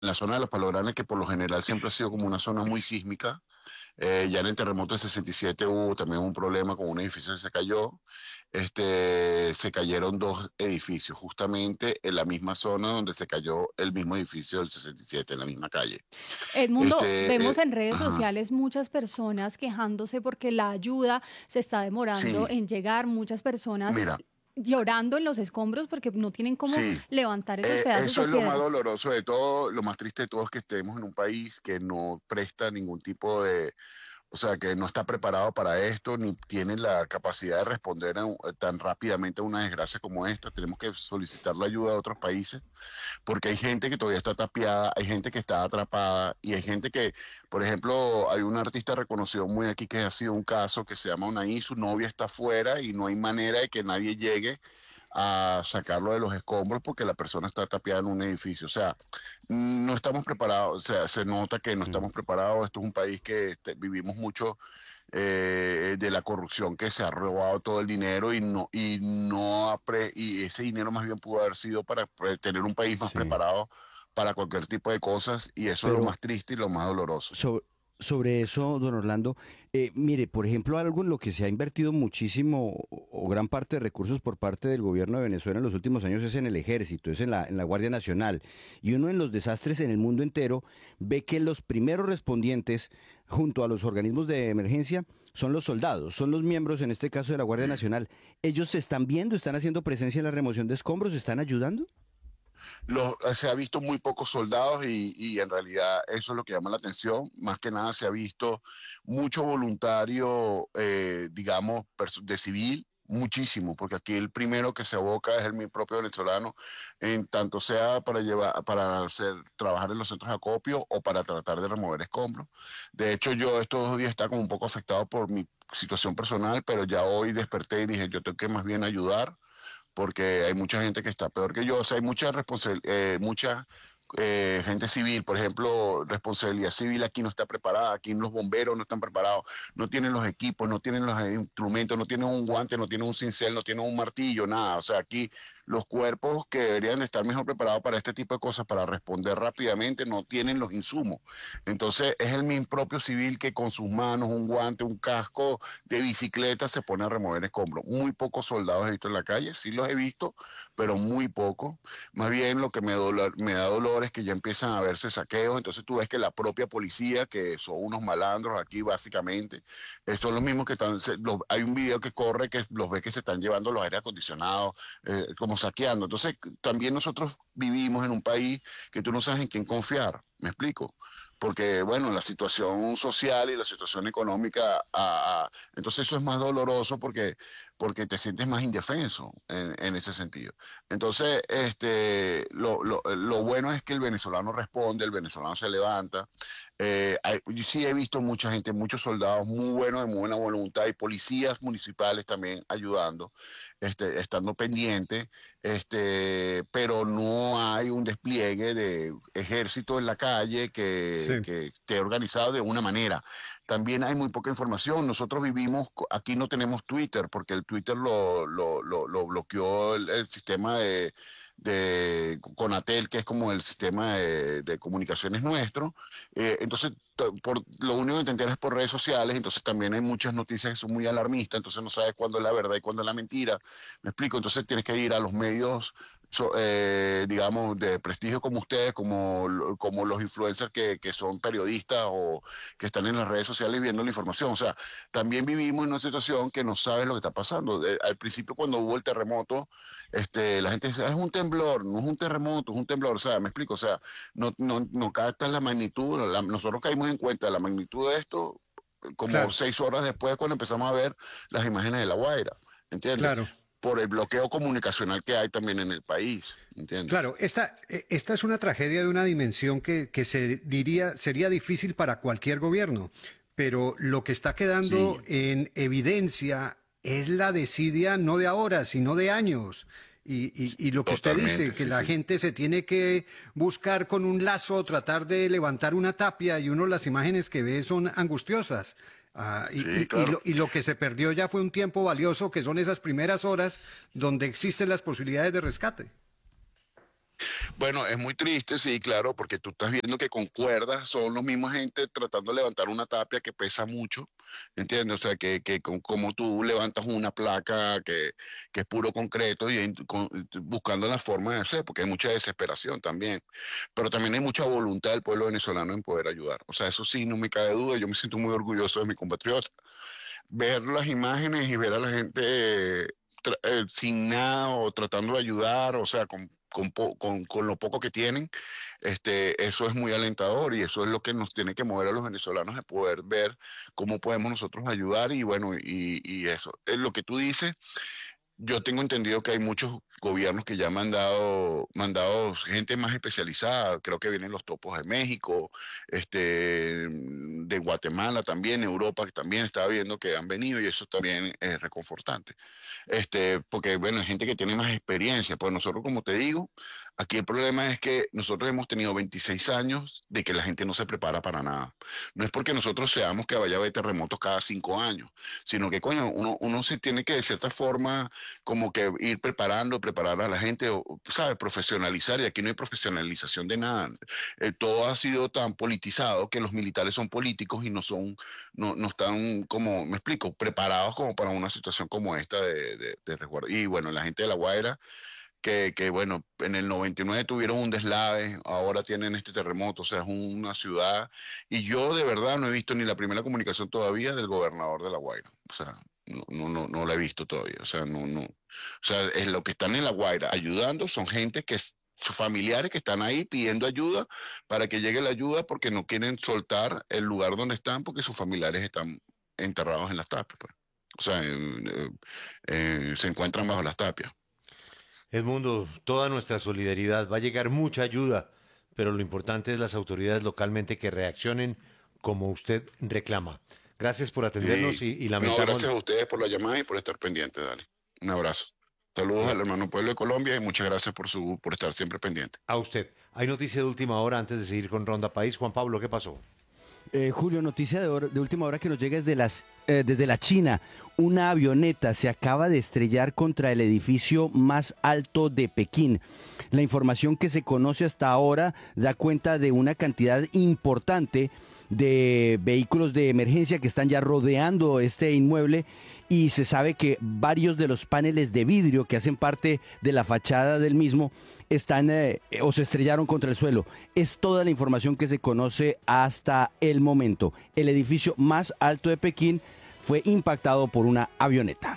la zona de los Palos Grandes, que por lo general siempre ha sido como una zona muy sísmica. Ya en el terremoto del 67 hubo también un problema con un edificio que se cayó. Se cayeron dos edificios, justamente en la misma zona donde se cayó el mismo edificio del 67, en la misma calle. Edmundo, vemos en redes Ajá, sociales muchas personas quejándose porque la ayuda se está demorando sí, en llegar, muchas personas mira, llorando en los escombros porque no tienen cómo sí, levantar esos pedazos eso de es lo más piedra. doloroso de todo, lo más triste de todo es que estemos en un país que no presta ningún tipo de, o sea, que no está preparado para esto, ni tiene la capacidad de responder tan rápidamente a una desgracia como esta. Tenemos que solicitar la ayuda de otros países, porque hay gente que todavía está tapiada, hay gente que está atrapada, y hay gente que, por ejemplo, hay un artista reconocido muy aquí que ha sido un caso que se llama Unai, su novia está afuera y no hay manera de que nadie llegue a sacarlo de los escombros porque la persona está tapiada en un edificio. O sea, no estamos preparados, o sea, se nota que no estamos preparados. Esto es un país que vivimos mucho de la corrupción, que se ha robado todo el dinero y ese dinero más bien pudo haber sido para tener un país más Sí. preparado para cualquier tipo de cosas, y eso es lo Pero más triste y lo más doloroso. So- sobre eso, don Orlando, mire, por ejemplo, algo en lo que se ha invertido muchísimo o gran parte de recursos por parte del gobierno de Venezuela en los últimos años es en el ejército, es en la Guardia Nacional. Y uno en los desastres en el mundo entero ve que los primeros respondientes junto a los organismos de emergencia son los soldados, son los miembros, en este caso de la Guardia Nacional. ¿Ellos se están viendo, están haciendo presencia en la remoción de escombros, están ayudando? Se ha visto muy pocos soldados y en realidad eso es lo que llama la atención. Más que nada se ha visto mucho voluntario, digamos, de civil, muchísimo, porque aquí el primero que se aboca es el mi propio venezolano, en tanto sea para llevar, para hacer, trabajar en los centros de acopio o para tratar de remover escombros. De hecho, yo estos 2 días estaba como un poco afectado por mi situación personal, pero ya hoy desperté y dije, yo tengo que más bien ayudar porque hay mucha gente que está peor que yo. O sea, hay mucha gente civil, por ejemplo, responsabilidad civil aquí no está preparada, aquí los bomberos no están preparados, no tienen los equipos, no tienen los instrumentos, no tienen un guante, no tienen un cincel, no tienen un martillo, nada. O sea, aquí los cuerpos que deberían de estar mejor preparados para este tipo de cosas, para responder rápidamente, no tienen los insumos. Entonces, es el mismo propio civil que con sus manos, un guante, un casco de bicicleta, se pone a remover escombros. Muy pocos soldados he visto en la calle, sí los he visto, pero muy pocos. Más bien lo que me da dolor es que ya empiezan a verse saqueos, entonces tú ves que la propia policía, que son unos malandros aquí básicamente, son los mismos que están, hay un video que corre que los ve que se están llevando los aire acondicionados, como saqueando. Entonces también nosotros vivimos en un país que tú no sabes en quién confiar, ¿me explico? Porque, bueno, la situación social y la situación económica, entonces eso es más doloroso porque te sientes más indefenso en ese sentido. Entonces, lo bueno es que el venezolano responde, el venezolano se levanta. Yo sí he visto mucha gente, muchos soldados muy buenos, de muy buena voluntad, y policías municipales también ayudando, estando pendientes, pero no hay un despliegue de ejército en la calle Sí. que esté organizado de una manera. También hay muy poca información. Nosotros vivimos, aquí no tenemos Twitter, porque el Twitter lo bloqueó el sistema de Conatel, que es como el sistema de comunicaciones nuestro. Entonces, lo único que te enteras es por redes sociales, entonces también hay muchas noticias que son muy alarmistas, entonces no sabes cuándo es la verdad y cuándo es la mentira. ¿Me explico? Entonces tienes que ir a los medios, digamos, de prestigio como ustedes, como los influencers que son periodistas o que están en las redes sociales viendo la información. O sea, también vivimos en una situación que no sabes lo que está pasando. Al principio, cuando hubo el terremoto, la gente dice, "Ah, es un temblor, no es un terremoto, es un temblor". O sea, me explico, o sea, no captas la magnitud. Nosotros caímos en cuenta de la magnitud de esto como Claro, 6 horas después, cuando empezamos a ver las imágenes de La Guaira, ¿entiendes? claro. Por el bloqueo comunicacional que hay también en el país, ¿entiendes? Claro, esta es una tragedia de una dimensión que se diría sería difícil para cualquier gobierno, pero lo que está Sí, quedando en evidencia es la desidia no de ahora, sino de años. Y lo que usted dice, totalmente, que sí, la sí. gente se tiene que buscar con un lazo, tratar de levantar una tapia y uno las imágenes que ve son angustiosas. Sí, claro. Y lo que se perdió ya fue un tiempo valioso, que son esas primeras horas donde existen las posibilidades de rescate. Bueno, es muy triste, sí, claro, porque tú estás viendo que con cuerdas son los mismos gente tratando de levantar una tapia que pesa mucho, ¿entiendes? O sea, como tú levantas una placa que es puro concreto y buscando la forma de hacer, porque hay mucha desesperación también, pero también hay mucha voluntad del pueblo venezolano en poder ayudar. O sea, eso sí, no me cabe duda, yo me siento muy orgulloso de mi compatriota. Ver las imágenes y ver a la gente sin nada o tratando de ayudar, o sea, con lo poco que tienen, eso es muy alentador y eso es lo que nos tiene que mover a los venezolanos de poder ver cómo podemos nosotros ayudar y bueno, y eso. Es lo que tú dices. Yo tengo entendido que hay muchos gobiernos que ya han mandado gente más especializada. Creo que vienen los topos de México, de Guatemala también, Europa que también estaba viendo que han venido y eso también es reconfortante. Porque bueno, hay gente que tiene más experiencia. Pues nosotros, como te digo, aquí el problema es que nosotros hemos tenido 26 años de que la gente no se prepara para nada. No es porque nosotros seamos que vaya a haber terremotos cada 5 años, sino que, coño, uno se tiene que de cierta forma como que ir preparar a la gente, ¿sabes? Profesionalizar, y aquí no hay profesionalización de nada. Todo ha sido tan politizado que los militares son políticos y no están como, me explico, preparados como para una situación como esta de resguardo. Y bueno, la gente de La Guaira, bueno, en el 99 tuvieron un deslave, ahora tienen este terremoto, o sea, es una ciudad, y yo de verdad no he visto ni la primera comunicación todavía del gobernador de La Guaira, o sea, no la he visto todavía, o sea, o sea, es lo que están en La Guaira ayudando, son gente sus familiares que están ahí pidiendo ayuda para que llegue la ayuda porque no quieren soltar el lugar donde están porque sus familiares están enterrados en las tapias, pues. O sea, se encuentran bajo las tapias. Edmundo, toda nuestra solidaridad, va a llegar mucha ayuda, pero lo importante es las autoridades localmente que reaccionen como usted reclama. Gracias por atendernos y No, lamentamos. gracias a ustedes por la llamada y por estar pendiente, dale. Un abrazo. Saludos al hermano pueblo de Colombia y muchas gracias por estar siempre pendiente. A usted. Hay noticia de última hora antes de seguir con Ronda País. Juan Pablo, ¿qué pasó? Julio, noticia de última hora que nos llega desde la China. Una avioneta se acaba de estrellar contra el edificio más alto de Pekín. La información que se conoce hasta ahora da cuenta de una cantidad importante de vehículos de emergencia que están ya rodeando este inmueble y se sabe que varios de los paneles de vidrio que hacen parte de la fachada del mismo están o se estrellaron contra el suelo. Es toda la información que se conoce hasta el momento. El edificio más alto de Pekín fue impactado por una avioneta.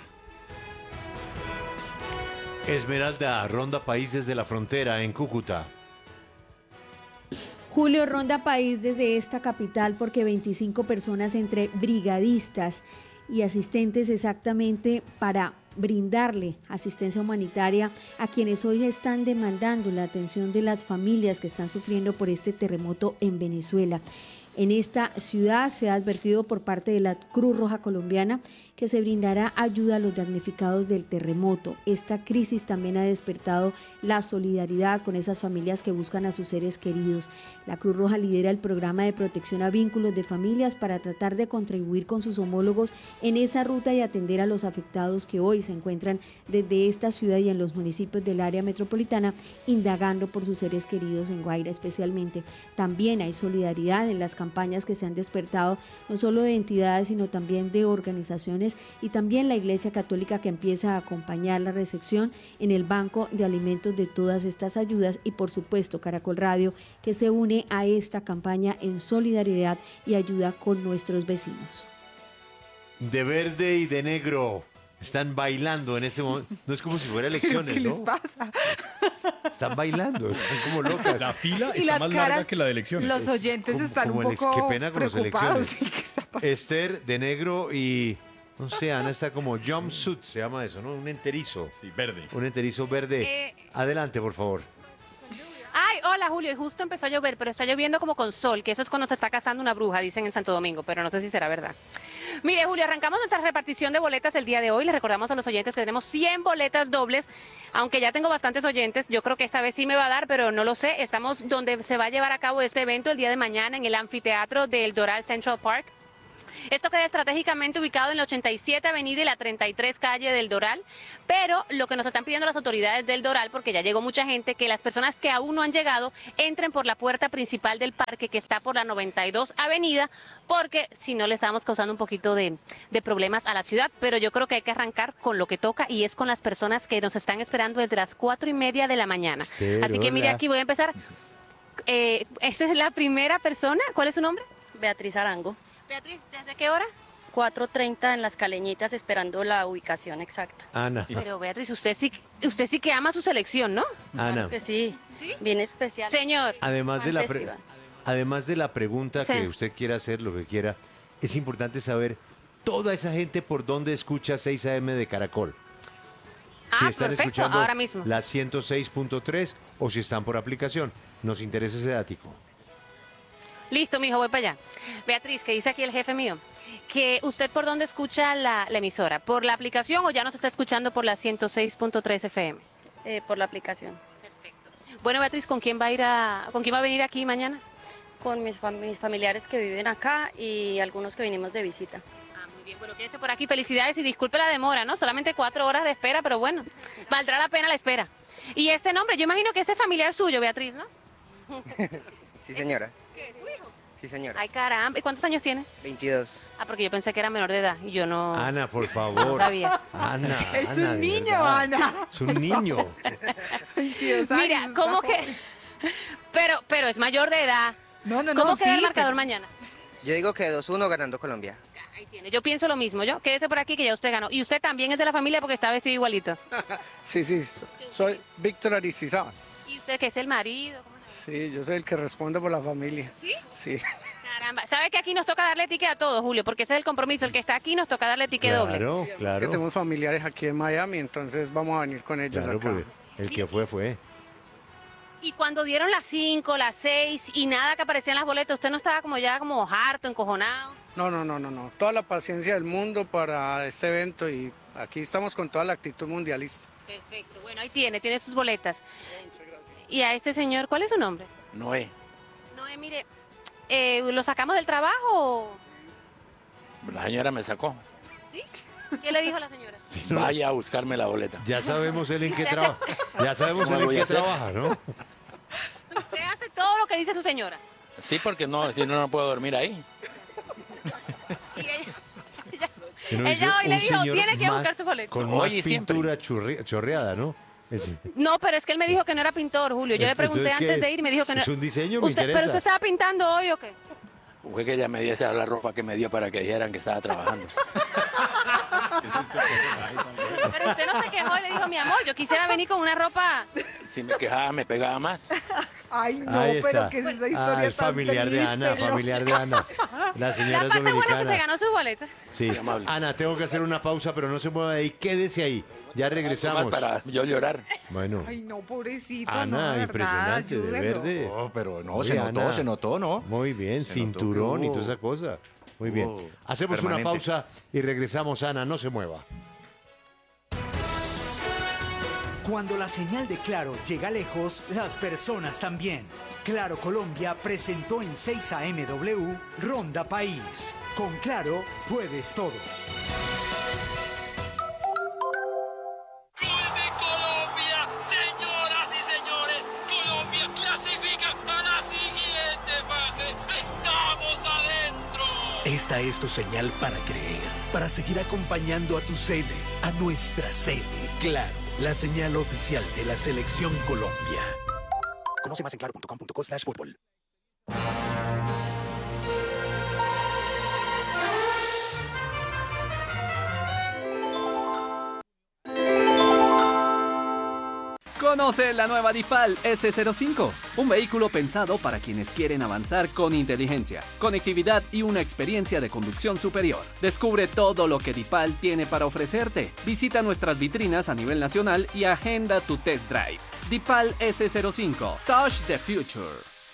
Esmeralda, Ronda País desde la frontera en Cúcuta. Julio, Ronda País desde esta capital porque 25 personas entre brigadistas y asistentes exactamente para brindarle asistencia humanitaria a quienes hoy están demandando la atención de las familias que están sufriendo por este terremoto en Venezuela. En esta ciudad se ha advertido por parte de la Cruz Roja Colombiana que se brindará ayuda a los damnificados del terremoto. Esta crisis también ha despertado la solidaridad con esas familias que buscan a sus seres queridos. La Cruz Roja lidera el programa de protección a vínculos de familias para tratar de contribuir con sus homólogos en esa ruta y atender a los afectados que hoy se encuentran desde esta ciudad y en los municipios del área metropolitana indagando por sus seres queridos en Guaira especialmente. También hay solidaridad en las campañas que se han despertado no solo de entidades sino también de organizaciones y también la Iglesia Católica que empieza a acompañar la recepción en el banco de alimentos de todas estas ayudas y por supuesto Caracol Radio que se une a esta campaña en solidaridad y ayuda con nuestros vecinos. De verde y de negro están bailando en ese momento. No es como si fuera elecciones, ¿Qué ¿no? les pasa? Están bailando, están como locas. La fila Y está las más caras, larga que la de elecciones. Los oyentes están un poco qué pena con las preocupados. elecciones. ¿Sí? ¿Qué está pasando? Esther de negro y no sé, Ana está como jumpsuit, se llama eso, ¿no? Un enterizo. Sí, verde. Un enterizo verde. Adelante, por favor. Ay, hola Julio, y justo empezó a llover, pero está lloviendo como con sol, que eso es cuando se está casando una bruja, dicen en Santo Domingo, pero no sé si será verdad. Mire, Julio, arrancamos nuestra repartición de boletas el día de hoy. Les recordamos a los oyentes que tenemos 100 boletas dobles, aunque ya tengo bastantes oyentes. Yo creo que esta vez sí me va a dar, pero no lo sé. Estamos donde se va a llevar a cabo este evento el día de mañana en el anfiteatro del Doral Central Park. Esto queda estratégicamente ubicado en la 87 Avenida y la 33 Calle del Doral, pero lo que nos están pidiendo las autoridades del Doral, porque ya llegó mucha gente, que las personas que aún no han llegado entren por la puerta principal del parque que está por la 92 Avenida, porque si no le estamos causando un poquito de problemas a la ciudad, pero yo creo que hay que arrancar con lo que toca y es con las personas que nos están esperando desde las 4:30 de la mañana. Así que mire, aquí voy a empezar. Esta es la primera persona. ¿Cuál es su nombre? Beatriz Arango. Beatriz, ¿desde qué hora? 4:30 en Las Caleñitas esperando la ubicación exacta. Ana. Pero Beatriz, usted sí que ama su selección, ¿no? Ana. Claro que sí. ¿Sí? Bien especial. Señor. Además de Festival. además de la pregunta Sí. que usted quiera hacer, lo que quiera, es importante saber toda esa gente por dónde escucha 6 AM de Caracol. Si están Perfecto, escuchando ahora mismo. la 106.3 o si están por aplicación. Nos interesa ese dático. Listo, mijo, voy para allá. Beatriz, que dice aquí el jefe mío, que usted por dónde escucha la emisora, ¿por la aplicación o ya nos está escuchando por la 106.3 FM? Por la aplicación. Perfecto. Bueno, Beatriz, ¿con quién va a venir aquí mañana? Con mis familiares que viven acá y algunos que vinimos de visita. Ah, muy bien, bueno, quédese por aquí. Felicidades y disculpe la demora, ¿no? Solamente 4 horas de espera, pero bueno, valdrá la pena la espera. Y ese nombre, yo imagino que ese es familiar suyo, Beatriz, ¿no? Sí, señora. ¿Qué es su hijo? Sí, señora. Ay, caramba. ¿Y cuántos años tiene? 22. Ah, porque yo pensé que era menor de edad y yo no, Ana, por no favor. sabía. Ana, Es Ana, un de niño, verdad. Ana. Es un niño. 22 Mira, años, ¿cómo está que...? joven. Pero es mayor de edad. No, ¿Cómo queda sí, el marcador pero- mañana? Yo digo que 2-1 ganando Colombia. Ahí tiene. Yo pienso lo mismo, yo. Quédese por aquí que ya usted ganó. Y usted también es de la familia porque está vestido igualito. Sí, soy Víctor Aristizábal. ¿Y usted qué es el marido? ¿Cómo es? Sí, yo soy el que responde por la familia. ¿Sí? Sí. Caramba. ¿Sabe que aquí nos toca darle ticket a todos, Julio? Porque ese es el compromiso. El que está aquí nos toca darle ticket doble. Claro, Es que claro. tenemos familiares aquí en Miami, entonces vamos a venir con ellos Claro, acá. porque el que fue. Y cuando dieron las 5, las 6 y nada que aparecían las boletas, ¿usted no estaba como ya como harto, encojonado? No. Toda la paciencia del mundo para este evento y aquí estamos con toda la actitud mundialista. Perfecto. Bueno, ahí tiene sus boletas. Y a este señor, ¿cuál es su nombre? Noé, No, mire, ¿lo sacamos del trabajo o...? la señora me sacó. ¿Sí? ¿Qué le dijo la señora? Vaya a buscarme la boleta. Ya sabemos él en qué trabaja. Ya sabemos ¿Cómo él en voy a qué hacer? trabaja, ¿no? Usted hace todo lo que dice su señora. Sí, porque no, si no, no puedo dormir ahí. Y ella Que no Ella dice hoy le un dijo, señor tiene que más- buscar su boleta. Con más Oye, siempre. pintura chorreada, ¿no? No, pero es que él me dijo que no era pintor, Julio. Yo le pregunté Entonces, ¿qué antes es? de ir y me dijo que no. Es un diseño, me Usted, interesa. ¿pero usted estaba pintando hoy o qué? Fue que ella me diese la ropa que me dio para que dijeran que estaba trabajando. Pero usted no se quejó y le dijo, mi amor, yo quisiera venir con una ropa. Si me quejaba, me pegaba más. Ay, no, Ahí pero está. ¿qué es esa historia es tan familiar de triste? Ana, familiar de Ana. La señora La es parte buena es que se dominicana. ganó su boleta. Sí. Muy amable. Ana, tengo que hacer una pausa, pero no se mueva de ahí. Quédese ahí. Ya regresamos. Más para yo llorar. Bueno. Ay, no, pobrecito, Ana, no, de verdad, impresionante, de ayúdelo. verde. No, pero no, Oye, se notó, Ana. se notó, ¿no? Muy bien, Se notó cinturón que y hubo- toda esa cosa. Muy bien. hubo Hacemos una permanente. pausa y regresamos, Ana, no se mueva. Cuando la señal de Claro llega lejos, las personas también. Claro Colombia presentó en 6 AMW Ronda País. Con Claro puedes todo. Colombia, señoras y señores, Colombia clasifica a la siguiente fase. ¡Estamos adentro! Esta es tu señal para creer, para seguir acompañando a tu sede, a nuestra sede. Claro, la señal oficial de la Selección Colombia. Conoce más en claro.com.co/fútbol. Conoce la nueva DIPAL S05, un vehículo pensado para quienes quieren avanzar con inteligencia, conectividad y una experiencia de conducción superior. Descubre todo lo que DIPAL tiene para ofrecerte. Visita nuestras vitrinas a nivel nacional y agenda tu test drive. DIPAL S05, Touch the Future.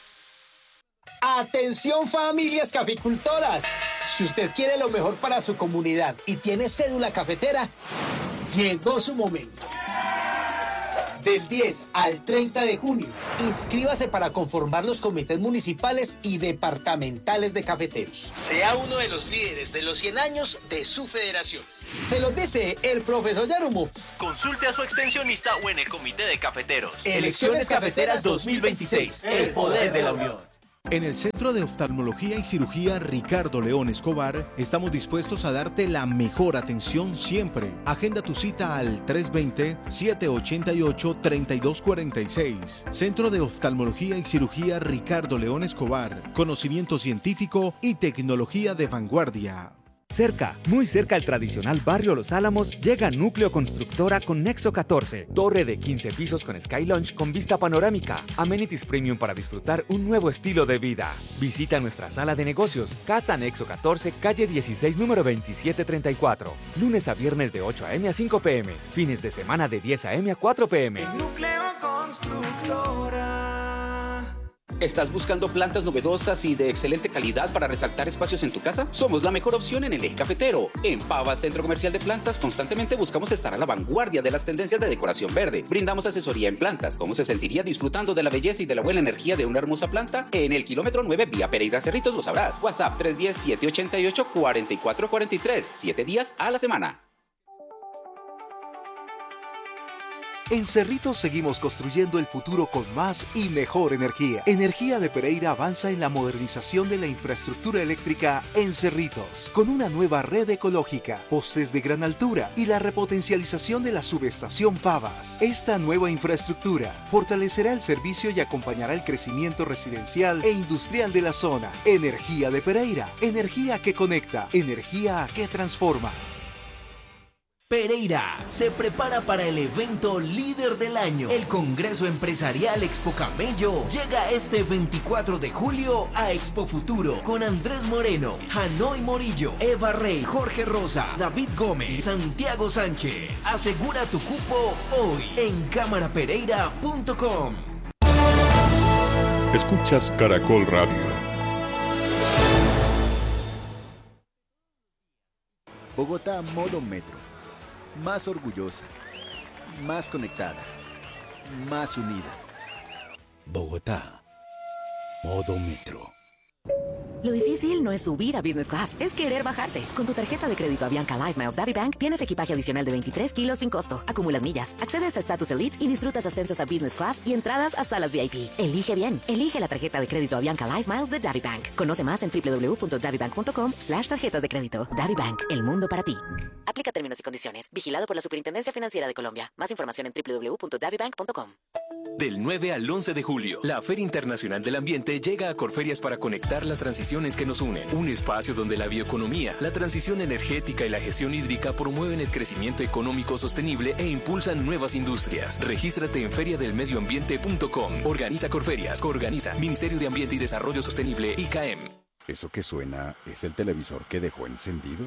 Atención familias caficultoras, si usted quiere lo mejor para su comunidad y tiene cédula cafetera, llegó su momento. Del 10 al 30 de junio, inscríbase para conformar los comités municipales y departamentales de cafeteros. Sea uno de los líderes de los 100 años de su federación. Se los dice el profesor Yarumo. Consulte a su extensionista o en el comité de cafeteros. Elecciones Cafeteras 2026. El poder de la unión. En el Centro de Oftalmología y Cirugía Ricardo León Escobar estamos dispuestos a darte la mejor atención siempre. Agenda tu cita al 320-788-3246. Centro de Oftalmología y Cirugía Ricardo León Escobar. Conocimiento científico y tecnología de vanguardia. Cerca, muy cerca al tradicional barrio Los Álamos, llega Núcleo Constructora con Nexo 14, torre de 15 pisos con Sky Lounge con vista panorámica, amenities premium para disfrutar un nuevo estilo de vida. Visita nuestra sala de negocios, Casa Nexo 14, calle 16, número 2734, lunes a viernes de 8 a.m. a 5 p.m., fines de semana de 10 a.m. a 4 p.m. Núcleo Constructora. ¿Estás buscando plantas novedosas y de excelente calidad para resaltar espacios en tu casa? Somos la mejor opción en el eje cafetero. En Pavas Centro Comercial de Plantas constantemente buscamos estar a la vanguardia de las tendencias de decoración verde. Brindamos asesoría en plantas. ¿Cómo se sentiría disfrutando de la belleza y de la buena energía de una hermosa planta? En el kilómetro 9 vía Pereira Cerritos lo sabrás. WhatsApp 310-788-4443. 7 días a la semana. En Cerritos seguimos construyendo el futuro con más y mejor energía. Energía de Pereira avanza en la modernización de la infraestructura eléctrica en Cerritos, con una nueva red ecológica, postes de gran altura y la repotencialización de la subestación Pavas. Esta nueva infraestructura fortalecerá el servicio y acompañará el crecimiento residencial e industrial de la zona. Energía de Pereira, energía que conecta, energía que transforma. Pereira se prepara para el evento líder del año. El Congreso Empresarial Expo Camello llega este 24 de julio a Expo Futuro con Andrés Moreno, Hanoi Morillo, Eva Rey, Jorge Rosa, David Gómez, Santiago Sánchez. Asegura tu cupo hoy en cámarapereira.com. Escuchas Caracol Radio. Bogotá modo metro. Más orgullosa, más conectada, más unida. Bogotá, modo metro. Lo difícil no es subir a Business Class, es querer bajarse. Con tu tarjeta de crédito Avianca Life Miles Daddy Bank, tienes equipaje adicional de 23 kilos sin costo. Acumulas millas, accedes a Status Elite y disfrutas ascensos a Business Class y entradas a salas VIP. Elige bien. Elige la tarjeta de crédito Avianca Life Miles de Daddy Bank. Conoce más en www.daddybank.com/tarjetas de crédito. Daddy Bank, el mundo para ti. Aplica términos y condiciones. Vigilado por la Superintendencia Financiera de Colombia. Más información en www.daddybank.com. Del 9 al 11 de julio, la Feria Internacional del Ambiente llega a Corferias para conectar las transiciones que nos unen. Un espacio donde la bioeconomía, la transición energética y la gestión hídrica promueven el crecimiento económico sostenible e impulsan nuevas industrias. Regístrate en feriadelmedioambiente.com. Organiza Corferias. Coorganiza Ministerio de Ambiente y Desarrollo Sostenible, ICAEM. ¿Eso que suena es el televisor que dejó encendido?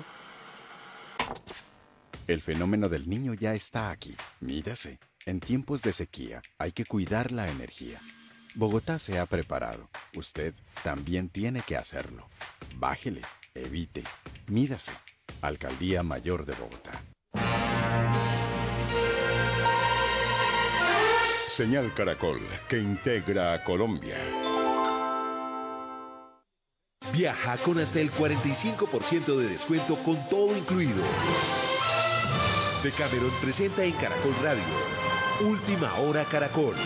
El fenómeno del niño ya está aquí. Mídase. En tiempos de sequía hay que cuidar la energía. Bogotá se ha preparado. Usted también tiene que hacerlo. Bájele, evite, mídase. Alcaldía Mayor de Bogotá. Señal Caracol, que integra a Colombia. Viaja con hasta el 45% de descuento con todo incluido. Decameron presenta en Caracol Radio Última Hora Caracol.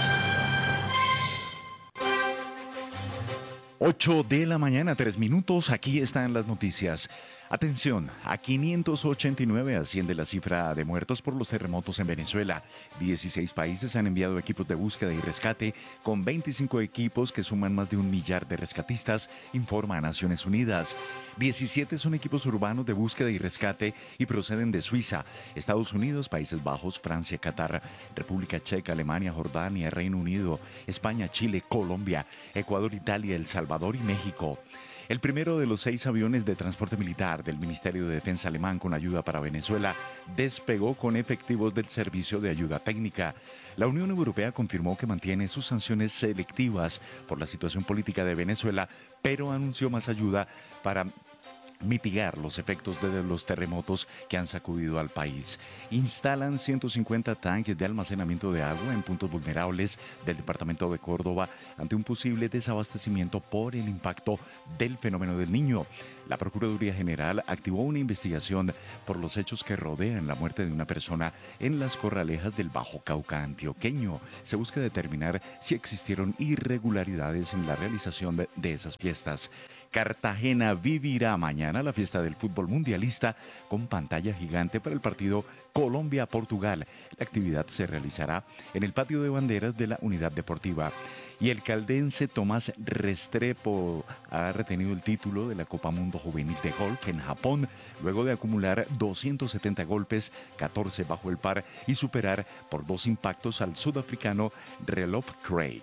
8 de la mañana, 3 minutos. Aquí están las noticias. Atención, a 589 asciende la cifra de muertos por los terremotos en Venezuela. 16 países han enviado equipos de búsqueda y rescate, con 25 equipos que suman más de 1 millar de rescatistas, informa a Naciones Unidas. 17 son equipos urbanos de búsqueda y rescate y proceden de Suiza, Estados Unidos, Países Bajos, Francia, Qatar, República Checa, Alemania, Jordania, Reino Unido, España, Chile, Colombia, Ecuador, Italia, El Salvador y México. El primero de los 6 aviones de transporte militar del Ministerio de Defensa alemán con ayuda para Venezuela despegó con efectivos del Servicio de Ayuda Técnica. La Unión Europea confirmó que mantiene sus sanciones selectivas por la situación política de Venezuela, pero anunció más ayuda para mitigar los efectos de los terremotos que han sacudido al país. Instalan 150 tanques de almacenamiento de agua en puntos vulnerables del departamento de Córdoba ante un posible desabastecimiento por el impacto del fenómeno del Niño. La Procuraduría General activó una investigación por los hechos que rodean la muerte de una persona en las Corralejas del Bajo Cauca antioqueño. Se busca determinar si existieron irregularidades en la realización de esas fiestas. Cartagena vivirá mañana la fiesta del fútbol mundialista con pantalla gigante para el partido Colombia-Portugal. La actividad se realizará en el patio de banderas de la unidad deportiva. Y el caldense Tomás Restrepo ha retenido el título de la Copa Mundo Juvenil de Golf en Japón luego de acumular 270 golpes, 14 bajo el par y superar por 2 impactos al sudafricano Relov Craig.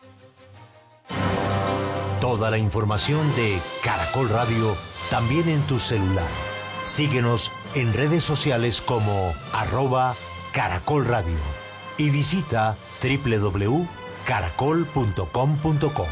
Toda la información de Caracol Radio también en tu celular. Síguenos en redes sociales como @Caracol Radio y visita www.caracol.com.co.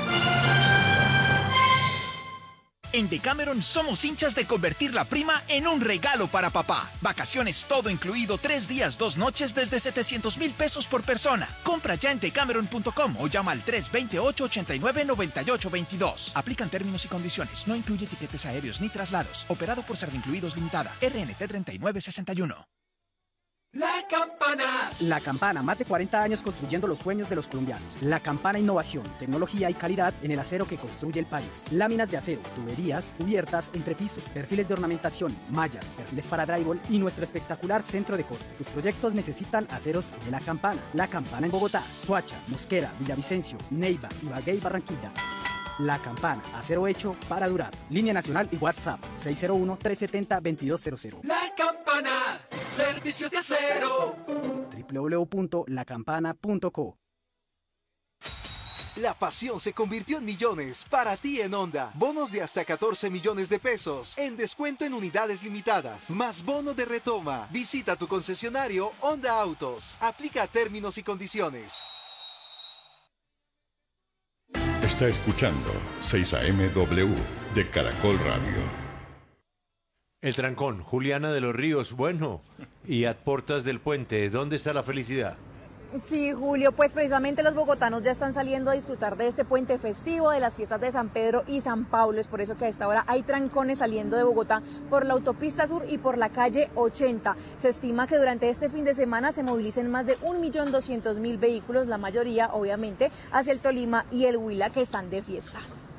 En Decameron somos hinchas de convertir la prima en un regalo para papá. Vacaciones todo incluido, 3 días, 2 noches desde 700,000 pesos por persona. Compra ya en decameron.com o llama al 328-89-9822. Aplican términos y condiciones. No incluye tiquetes aéreos ni traslados. Operado por Servincluidos Limitada. RNT 3961. La Campana. La Campana, más de 40 años construyendo los sueños de los colombianos. La Campana, innovación, tecnología y calidad en el acero que construye el país. Láminas de acero, tuberías, cubiertas, entrepiso, perfiles de ornamentación, mallas, perfiles para drywall y nuestro espectacular centro de corte. Tus proyectos necesitan aceros de La Campana. La Campana en Bogotá, Soacha, Mosquera, Villavicencio, Neiva, Ibagué y Barranquilla. La Campana, acero hecho para durar. Línea nacional y WhatsApp 601-370-2200. La Campana, servicio de acero. www.lacampana.co. La pasión se convirtió en millones para ti en Honda. Bonos de hasta 14 millones de pesos en descuento en unidades limitadas. Más bono de retoma. Visita tu concesionario Honda Autos. Aplica términos y condiciones. Está escuchando 6 AM-W de Caracol Radio. El trancón, Juliana de los Ríos, bueno, y a puertas del puente, ¿dónde está la felicidad? Sí, Julio, pues precisamente los bogotanos ya están saliendo a disfrutar de este puente festivo, de las fiestas de San Pedro y San Pablo. Es por eso que a esta hora hay trancones saliendo de Bogotá por la autopista sur y por la calle 80. Se estima que durante este fin de semana se movilicen más de 1.200.000 vehículos, la mayoría obviamente hacia el Tolima y el Huila, que están de fiesta.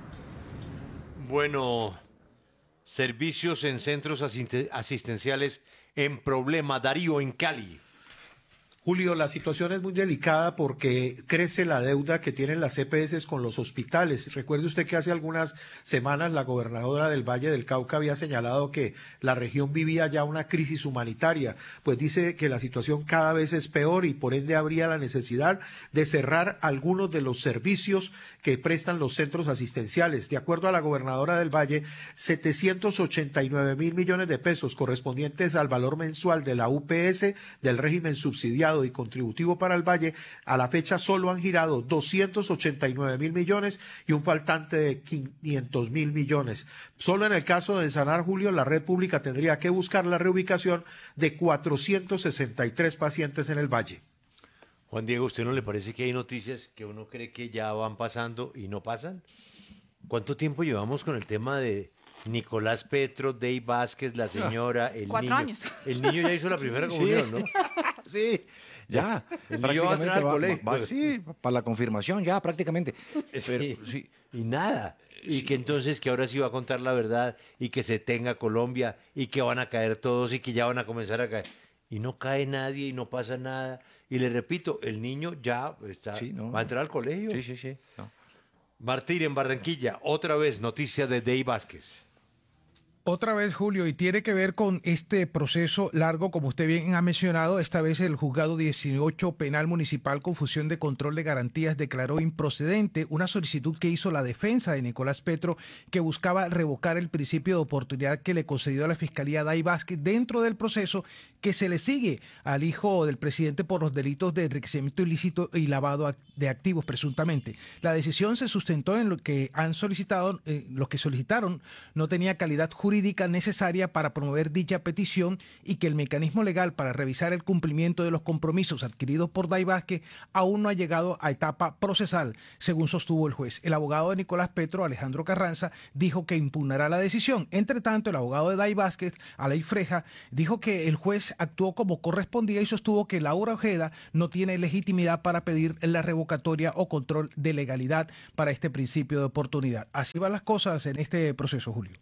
Bueno, servicios en centros asistenciales en problema. Darío, en Cali. Julio, la situación es muy delicada porque crece la deuda que tienen las EPS con los hospitales. Recuerde usted que hace algunas semanas la gobernadora del Valle del Cauca había señalado que la región vivía ya una crisis humanitaria. Pues dice que la situación cada vez es peor y por ende habría la necesidad de cerrar algunos de los servicios que prestan los centros asistenciales. De acuerdo a la gobernadora del Valle, 789.000 millones de pesos correspondientes al valor mensual de la UPS del régimen subsidiado y contributivo para el Valle, a la fecha solo han girado 289.000 millones y un faltante de 500.000 millones. Solo en el caso de Sanar, Julio, la red pública tendría que buscar la reubicación de 463 pacientes en el Valle. Juan Diego, ¿usted no le parece que hay noticias que uno cree que ya van pasando y no pasan? ¿Cuánto tiempo llevamos con el tema de Nicolás Petro, Dey Vázquez, la señora, el 4 niño? años. El niño ya hizo la primera comunión, ¿no? Sí, ya. El niño va a entrar al colegio. Sí, para la confirmación ya prácticamente. Pero, sí. Y nada. Y que entonces que ahora sí va a contar la verdad y que se tenga Colombia y que van a caer todos y que ya van a comenzar a caer. Y no cae nadie y no pasa nada. Y le repito, el niño ya está, va a entrar al colegio. Sí. No. Martín, en Barranquilla, otra vez noticia de Dey Vázquez. Otra vez, Julio, y tiene que ver con este proceso largo, como usted bien ha mencionado. Esta vez el juzgado 18 penal municipal con función de control de garantías declaró improcedente una solicitud que hizo la defensa de Nicolás Petro, que buscaba revocar el principio de oportunidad que le concedió a la Fiscalía Day Vázquez dentro del proceso que se le sigue al hijo del presidente por los delitos de enriquecimiento ilícito y lavado de activos, presuntamente. La decisión se sustentó en lo que han solicitado, los que solicitaron no tenía calidad jurídica necesaria para promover dicha petición y que el mecanismo legal para revisar el cumplimiento de los compromisos adquiridos por Day Vázquez aún no ha llegado a etapa procesal, según sostuvo el juez. El abogado de Nicolás Petro, Alejandro Carranza, dijo que impugnará la decisión. Entre tanto, el abogado de Day Vázquez, Alay Freja, dijo que el juez actuó como correspondía y sostuvo que Laura Ojeda no tiene legitimidad para pedir la revocatoria o control de legalidad para este principio de oportunidad. Así van las cosas en este proceso, Julio.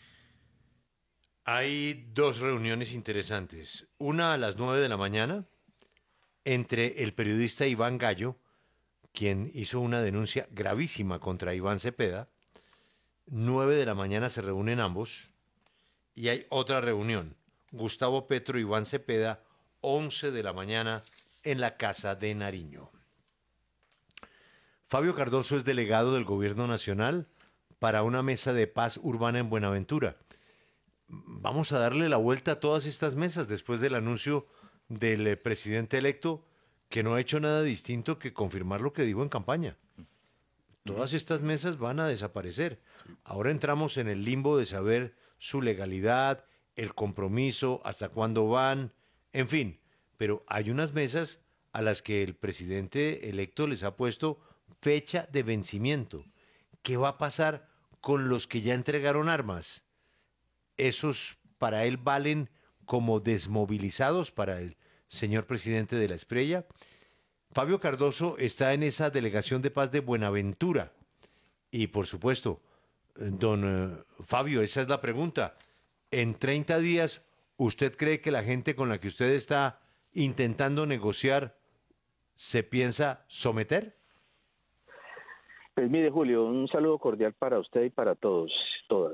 Hay dos reuniones interesantes. Una a las 9 de la mañana entre el periodista Iván Gallo, quien hizo una denuncia gravísima contra Iván Cepeda. 9 de la mañana se reúnen ambos. Y hay otra reunión. Gustavo Petro y Iván Cepeda, 11 de la mañana en la Casa de Nariño. Fabio Cardoso es delegado del Gobierno Nacional para una mesa de paz urbana en Buenaventura. Vamos a darle la vuelta a todas estas mesas después del anuncio del presidente electo, que no ha hecho nada distinto que confirmar lo que dijo en campaña. Todas estas mesas van a desaparecer. Ahora entramos en el limbo de saber su legalidad, el compromiso, hasta cuándo van, en fin. Pero hay unas mesas a las que el presidente electo les ha puesto fecha de vencimiento. ¿Qué va a pasar con los que ya entregaron armas? Esos para él valen como desmovilizados para el señor presidente de la Espriella. Fabio Cardoso está en esa delegación de paz de Buenaventura. Y por supuesto, don Fabio, esa es la pregunta. En 30 días, ¿usted cree que la gente con la que usted está intentando negociar se piensa someter? Pues mire, Julio, un saludo cordial para usted y para todos, todas.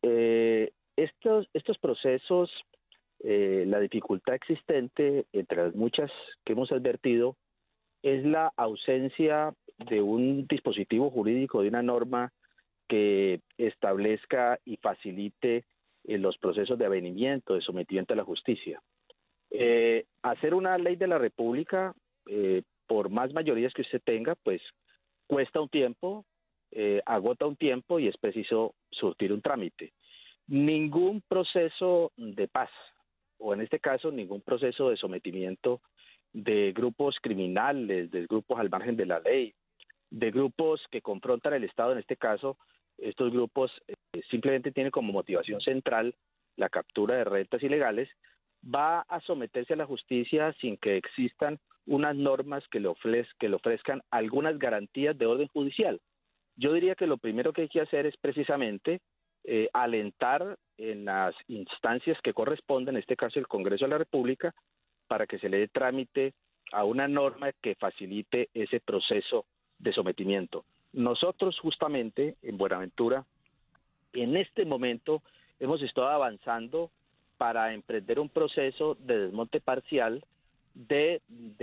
Estos procesos, la dificultad existente, entre las muchas que hemos advertido, es la ausencia de un dispositivo jurídico, de una norma que establezca y facilite los procesos de avenimiento, de sometimiento a la justicia. Hacer una ley de la República, por más mayorías que usted tenga, pues cuesta un tiempo, agota un tiempo y es preciso surtir un trámite. Ningún proceso de paz, o en este caso ningún proceso de sometimiento de grupos criminales, de grupos al margen de la ley, de grupos que confrontan el Estado, en este caso, estos grupos simplemente tienen como motivación central la captura de rentas ilegales, va a someterse a la justicia sin que existan unas normas que le ofrezcan algunas garantías de orden judicial. Yo diría que lo primero que hay que hacer es precisamente alentar en las instancias que corresponden, en este caso el Congreso de la República, para que se le dé trámite a una norma que facilite ese proceso de sometimiento. Nosotros justamente en Buenaventura, en este momento, hemos estado avanzando para emprender un proceso de desmonte parcial, de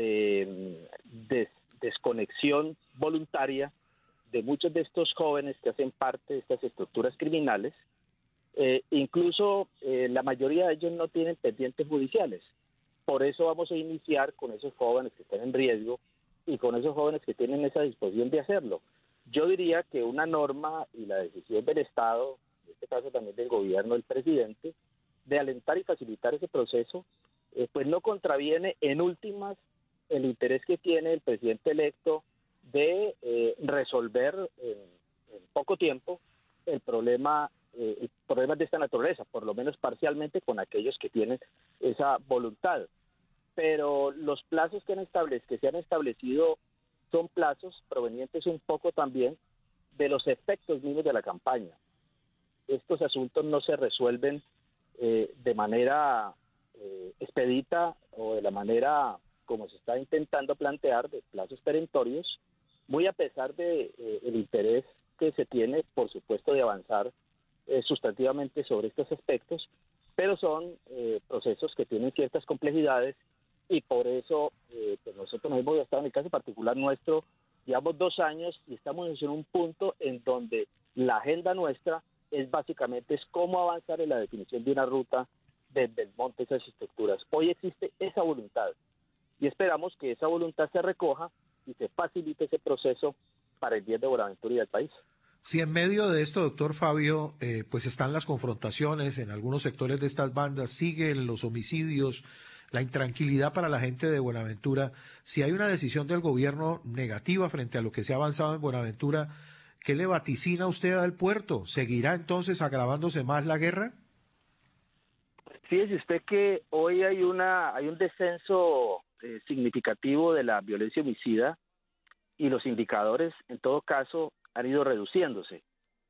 desconexión voluntaria de muchos de estos jóvenes que hacen parte de estas estructuras criminales. Incluso la mayoría de ellos no tienen pendientes judiciales. Por eso vamos a iniciar con esos jóvenes que están en riesgo y con esos jóvenes que tienen esa disposición de hacerlo. Yo diría que una norma y la decisión del Estado, en este caso también del gobierno, del presidente, de alentar y facilitar ese proceso, pues no contraviene en últimas el interés que tiene el presidente electo de resolver en poco tiempo problemas de esta naturaleza, por lo menos parcialmente con aquellos que tienen esa voluntad. Pero los plazos que se han establecido son plazos provenientes un poco también de los efectos mismos de la campaña. Estos asuntos no se resuelven de manera expedita o de la manera como se está intentando plantear, de plazos perentorios, muy a pesar de el interés que se tiene, por supuesto, de avanzar sustantivamente sobre estos aspectos, pero son procesos que tienen ciertas complejidades y por eso pues nosotros nos hemos gastado, en el caso particular nuestro, llevamos 2 años y estamos en un punto en donde la agenda nuestra es básicamente cómo avanzar en la definición de una ruta desde el monte esas estructuras. Hoy existe esa voluntad y esperamos que esa voluntad se recoja y se facilite ese proceso para el bien de Buenaventura y del país. Si en medio de esto, doctor Fabio, pues están las confrontaciones en algunos sectores de estas bandas, siguen los homicidios, la intranquilidad para la gente de Buenaventura, si hay una decisión del gobierno negativa frente a lo que se ha avanzado en Buenaventura, ¿qué le vaticina usted al puerto? ¿Seguirá entonces agravándose más la guerra? Fíjese usted que hoy hay un descenso significativo de la violencia homicida y los indicadores, en todo caso, han ido reduciéndose.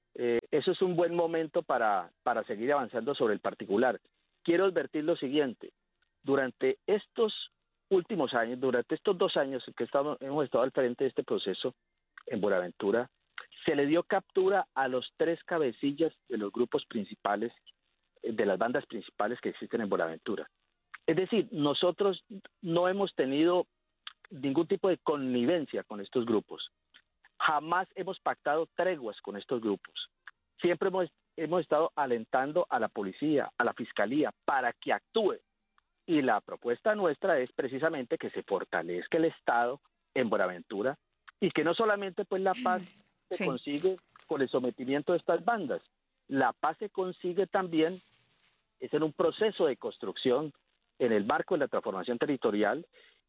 Eso es un buen momento para seguir avanzando sobre el particular. Quiero advertir lo siguiente: durante estos últimos años, durante estos 2 años que hemos estado al frente de este proceso en Buenaventura, se le dio captura a los 3 cabecillas de los grupos principales, de las bandas principales que existen en Buenaventura. Es decir, nosotros no hemos tenido ningún tipo de connivencia con estos grupos. Jamás hemos pactado treguas con estos grupos. Siempre hemos estado alentando a la policía, a la fiscalía, para que actúe. Y la propuesta nuestra es precisamente que se fortalezca el Estado en Buenaventura y que no solamente pues la paz se consigue con el sometimiento de estas bandas. La paz se consigue también es en un proceso de construcción en el marco de la transformación territorial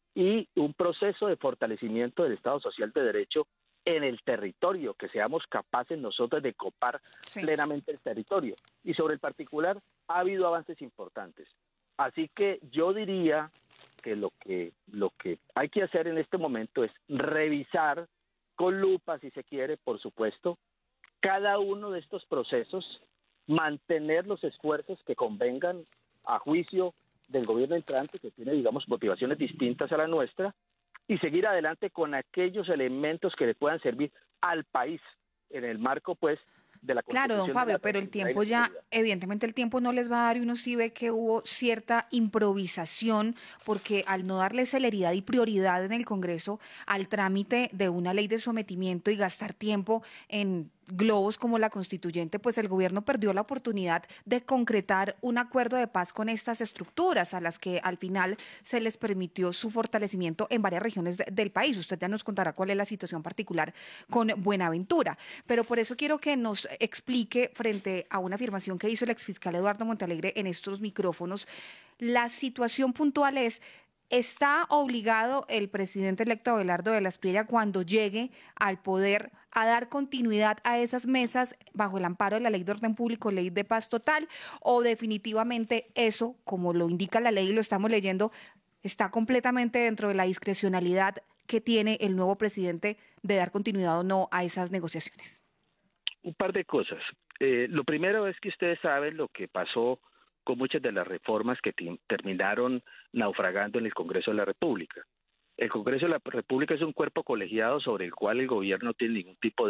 y un proceso de fortalecimiento del Estado Social de Derecho en el territorio, que seamos capaces nosotros de copar plenamente el territorio. Y sobre el particular ha habido avances importantes. Así que yo diría que lo que hay que hacer en este momento es revisar con lupa, si se quiere, por supuesto, cada uno de estos procesos, mantener los esfuerzos que convengan a juicio del gobierno entrante, que tiene, digamos, motivaciones distintas a la nuestra, y seguir adelante con aquellos elementos que le puedan servir al país en el marco, pues, de la Constitución. Claro, don Fabio, pero el tiempo ya, evidentemente el tiempo no les va a dar y uno sí ve que hubo cierta improvisación porque al no darle celeridad y prioridad en el Congreso al trámite de una ley de sometimiento y gastar tiempo en globos como la constituyente, pues el gobierno perdió la oportunidad de concretar un acuerdo de paz con estas estructuras a las que al final se les permitió su fortalecimiento en varias regiones del país. Usted ya nos contará cuál es la situación particular con Buenaventura, pero por eso quiero que nos explique, frente a una afirmación que hizo el exfiscal Eduardo Montealegre en estos micrófonos, la situación puntual es: ¿está obligado el presidente electo Abelardo de la Espriella, cuando llegue al poder, a dar continuidad a esas mesas bajo el amparo de la Ley de Orden Público, Ley de Paz Total, o definitivamente eso, como lo indica la ley y lo estamos leyendo, está completamente dentro de la discrecionalidad que tiene el nuevo presidente de dar continuidad o no a esas negociaciones? Un par de cosas. Lo primero es que ustedes saben lo que pasó con muchas de las reformas que terminaron naufragando en el Congreso de la República. El Congreso de la República es un cuerpo colegiado sobre el cual el gobierno no tiene ningún tipo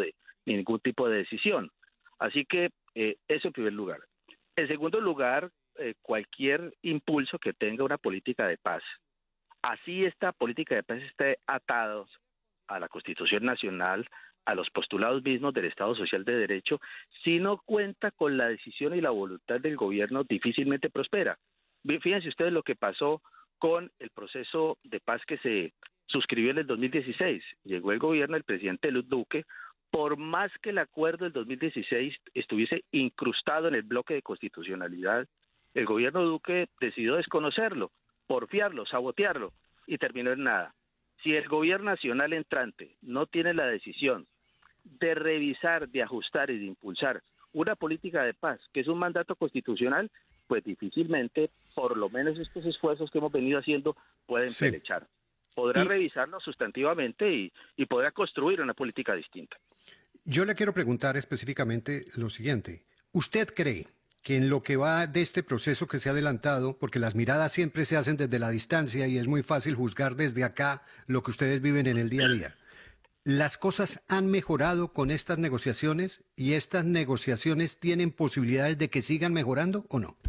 de decisión. Así que eso en primer lugar. En segundo lugar, cualquier impulso que tenga una política de paz, así esta política de paz esté atada a la Constitución Nacional, a los postulados mismos del Estado Social de Derecho, si no cuenta con la decisión y la voluntad del gobierno, difícilmente prospera. Fíjense ustedes lo que pasó con el proceso de paz que se suscribió en el 2016. Llegó el gobierno del presidente Duque, por más que el acuerdo del 2016 estuviese incrustado en el bloque de constitucionalidad, el gobierno Duque decidió desconocerlo, porfiarlo, sabotearlo, y terminó en nada. Si el gobierno nacional entrante no tiene la decisión de revisar, de ajustar y de impulsar una política de paz, que es un mandato constitucional, pues difícilmente, por lo menos estos esfuerzos que hemos venido haciendo, pueden pelechar. Podrá revisarlo sustantivamente y podrá construir una política distinta. Yo le quiero preguntar específicamente lo siguiente. ¿Usted cree que en lo que va de este proceso que se ha adelantado, porque las miradas siempre se hacen desde la distancia y es muy fácil juzgar desde acá lo que ustedes viven en el día a día, ¿las cosas han mejorado con estas negociaciones y estas negociaciones tienen posibilidades de que sigan mejorando o no?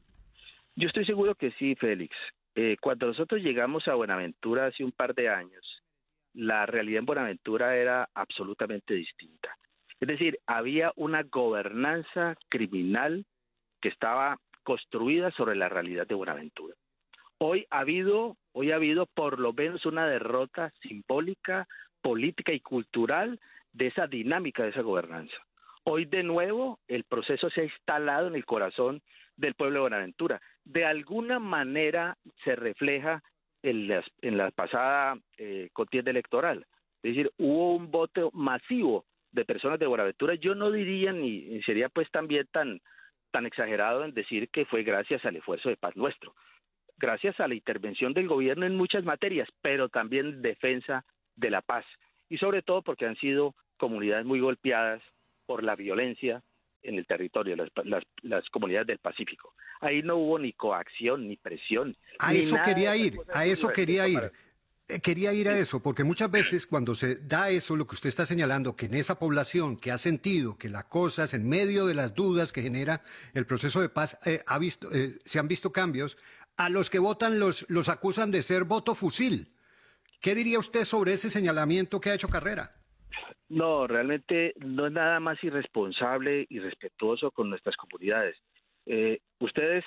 Yo estoy seguro que sí, Félix. Cuando nosotros llegamos a Buenaventura hace un par de años, la realidad en Buenaventura era absolutamente distinta. Es decir, había una gobernanza criminal que estaba construida sobre la realidad de Buenaventura. Hoy ha habido por lo menos una derrota simbólica, política y cultural de esa dinámica de esa gobernanza. Hoy de nuevo el proceso se ha instalado en el corazón del pueblo de Buenaventura. De alguna manera se refleja en la pasada contienda electoral. Es decir, hubo un voto masivo de personas de Buenaventura. Yo no diría ni sería pues también tan exagerado en decir que fue gracias al esfuerzo de paz nuestro, gracias a la intervención del gobierno en muchas materias, pero también defensa de la paz, y sobre todo porque han sido comunidades muy golpeadas por la violencia en el territorio, las comunidades del Pacífico. Ahí no hubo ni coacción, ni presión. A ni eso nada quería de esas ir, cosas a eso quería ir. para- Quería ir a eso, porque muchas veces cuando se da eso, lo que usted está señalando, que en esa población que ha sentido que las cosas, en medio de las dudas que genera el proceso de paz, se han visto cambios, a los que votan los acusan de ser voto fusil. ¿Qué diría usted sobre ese señalamiento que ha hecho Carrera? No, realmente no es nada más irresponsable y respetuoso con nuestras comunidades. Ustedes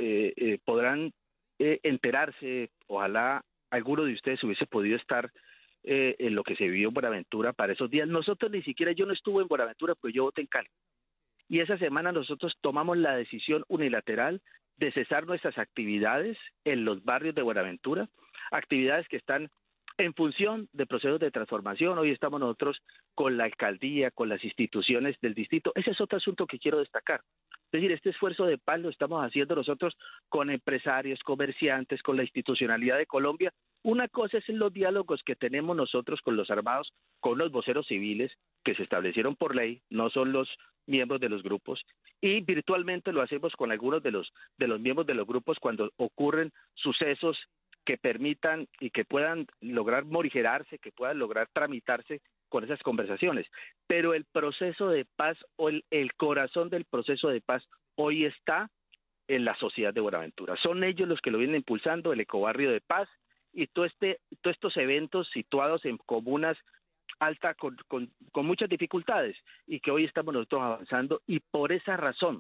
podrán enterarse, ojalá alguno de ustedes hubiese podido estar en lo que se vivió en Buenaventura para esos días. Nosotros ni siquiera, yo no estuve en Buenaventura, pero yo voté en Cali. Y esa semana nosotros tomamos la decisión unilateral de cesar nuestras actividades en los barrios de Buenaventura, actividades que están en función de procesos de transformación. Hoy estamos nosotros con la alcaldía, con las instituciones del distrito. Ese es otro asunto que quiero destacar. Es decir, este esfuerzo de paz lo estamos haciendo nosotros con empresarios, comerciantes, con la institucionalidad de Colombia. Una cosa es en los diálogos que tenemos nosotros con los armados, con los voceros civiles que se establecieron por ley, no son los miembros de los grupos, y virtualmente lo hacemos con algunos de los miembros de los grupos cuando ocurren sucesos que permitan y que puedan lograr morigerarse, que puedan lograr tramitarse con esas conversaciones. Pero el proceso de paz o el corazón del proceso de paz hoy está en la sociedad de Buenaventura. Son ellos los que lo vienen impulsando, el ecobarrio de paz y todos estos eventos situados en comunas altas con muchas dificultades y que hoy estamos nosotros avanzando, y por esa razón,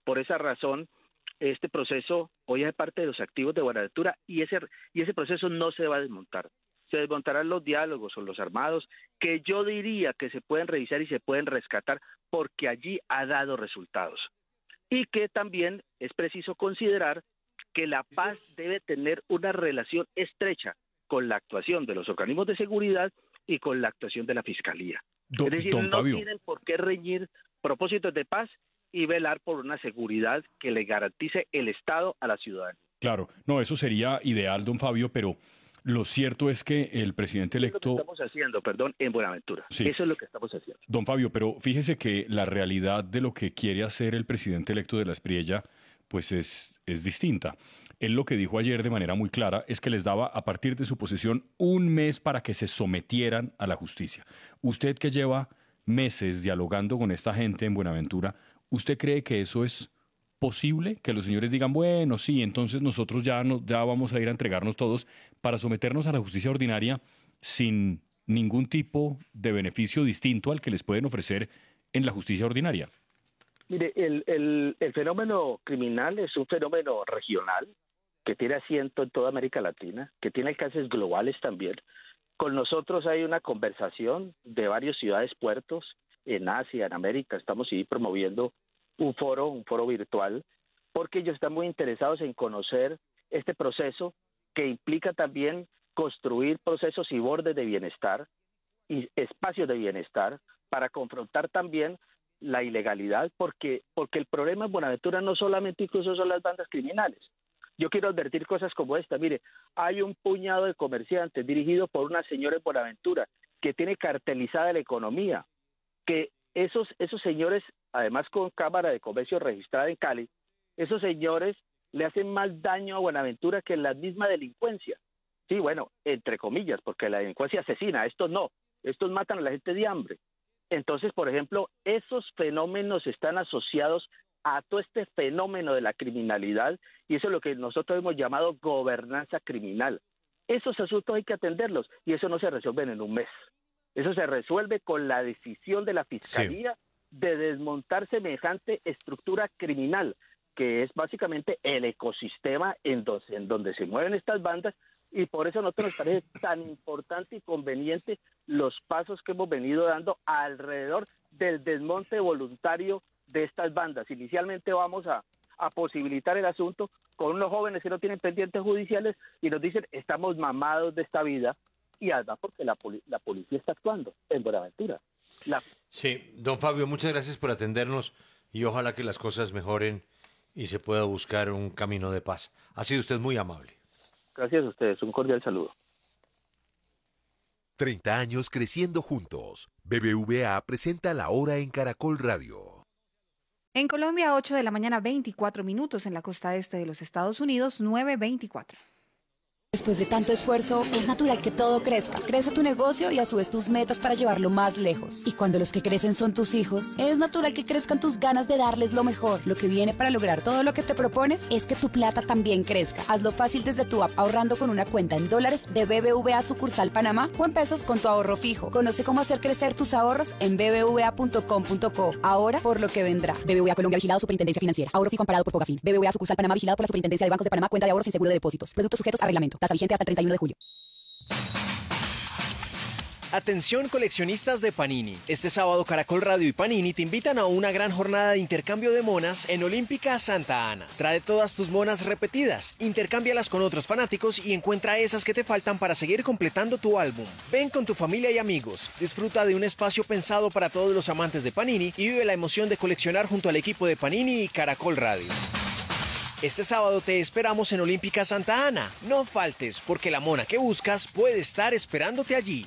este proceso hoy es parte de los activos de Buenaventura, y ese proceso no se va a desmontar. Se desmontarán los diálogos con los armados, que yo diría que se pueden revisar y se pueden rescatar porque allí ha dado resultados. Y que también es preciso considerar que la paz debe tener una relación estrecha con la actuación de los organismos de seguridad y con la actuación de la Fiscalía. Es decir, don no Fabio. tienen por qué reñir propósitos de paz y velar por una seguridad que le garantice el Estado a la ciudadanía. Claro, no, eso sería ideal, don Fabio, pero lo cierto es que el presidente Eso es lo electo... que estamos haciendo, en Buenaventura. Sí. Eso es lo que estamos haciendo. Don Fabio, pero fíjese que la realidad de lo que quiere hacer el presidente electo de la Espriella, pues es distinta. Él lo que dijo ayer de manera muy clara es que les daba a partir de su posición un mes para que se sometieran a la justicia. Usted que lleva meses dialogando con esta gente en Buenaventura, ¿usted cree que eso es posible? Que los señores digan, bueno, sí, entonces nosotros ya vamos a ir a entregarnos todos para someternos a la justicia ordinaria sin ningún tipo de beneficio distinto al que les pueden ofrecer en la justicia ordinaria. Mire, el fenómeno criminal es un fenómeno regional que tiene asiento en toda América Latina, que tiene alcances globales también. Con nosotros hay una conversación de varias ciudades, puertos, en Asia, en América. Estamos promoviendo un foro virtual, porque ellos están muy interesados en conocer este proceso que implica también construir procesos y bordes de bienestar y espacios de bienestar para confrontar también la ilegalidad, porque el problema en Buenaventura no solamente incluso son las bandas criminales. Yo quiero advertir cosas como esta. Mire, hay un puñado de comerciantes dirigido por una señora en Buenaventura que tiene cartelizada la economía, que esos señores, además con Cámara de Comercio registrada en Cali, esos señores le hacen más daño a Buenaventura que la misma delincuencia. Sí, bueno, entre comillas, porque la delincuencia asesina, estos no. estos matan a la gente de hambre. Entonces, por ejemplo, esos fenómenos están asociados a todo este fenómeno de la criminalidad, y eso es lo que nosotros hemos llamado gobernanza criminal. Esos asuntos hay que atenderlos, y eso no se resuelve en un mes. Eso se resuelve con la decisión de la Fiscalía de desmontar semejante estructura criminal, que es básicamente el ecosistema en donde se mueven estas bandas, y por eso a nosotros nos parece tan importante y conveniente los pasos que hemos venido dando alrededor del desmonte voluntario de estas bandas. Inicialmente vamos a posibilitar el asunto con unos jóvenes que no tienen pendientes judiciales y nos dicen, estamos mamados de esta vida, y además porque la policía está actuando en Buenaventura. Sí, don Fabio, muchas gracias por atendernos y ojalá que las cosas mejoren y se pueda buscar un camino de paz. Ha sido usted muy amable. Gracias a ustedes, un cordial saludo. 30 años creciendo juntos. BBVA presenta La Hora en Caracol Radio. En Colombia, 8 de la mañana, 24 minutos. En la costa este de los Estados Unidos, 9:24. Después de tanto esfuerzo, es natural que todo crezca. Crece tu negocio y a su vez tus metas para llevarlo más lejos. Y cuando los que crecen son tus hijos, es natural que crezcan tus ganas de darles lo mejor. Lo que viene para lograr todo lo que te propones es que tu plata también crezca. Hazlo fácil desde tu app ahorrando con una cuenta en dólares de BBVA sucursal Panamá o en pesos con tu ahorro fijo. Conoce cómo hacer crecer tus ahorros en bbva.com.co. Ahora por lo que vendrá. BBVA Colombia, vigilado Superintendencia Financiera. Ahorro fijo amparado por Fogafín. BBVA sucursal Panamá, vigilado por la Superintendencia de Bancos de Panamá. Cuenta de ahorros sin seguro de depósitos. Productos sujetos a reglamento. Tasa vigente hasta el 31 de julio. Atención coleccionistas de Panini. Este sábado Caracol Radio y Panini te invitan a una gran jornada de intercambio de monas en Olímpica Santa Ana. Trae todas tus monas repetidas, intercámbialas con otros fanáticos y encuentra esas que te faltan para seguir completando tu álbum. Ven con tu familia y amigos, disfruta de un espacio pensado para todos los amantes de Panini y vive la emoción de coleccionar junto al equipo de Panini y Caracol Radio. Este sábado te esperamos en Olímpica Santa Ana. No faltes, porque la mona que buscas puede estar esperándote allí.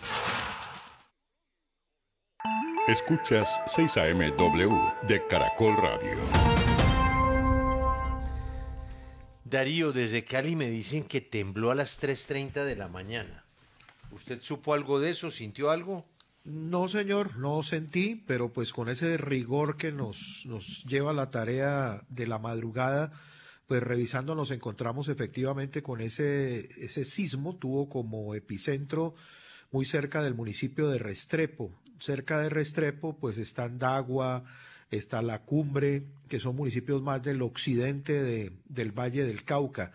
Escuchas 6 AM W de Caracol Radio. Darío, desde Cali me dicen que tembló a las 3:30 de la mañana. ¿Usted supo algo de eso? ¿Sintió algo? No, señor, no sentí, pero pues con ese rigor que nos lleva la tarea de la madrugada, pues revisando nos encontramos efectivamente con ese sismo. Tuvo como epicentro muy cerca del municipio de Restrepo. Cerca de Restrepo pues están Dagua, está La Cumbre, que son municipios más del occidente del Valle del Cauca.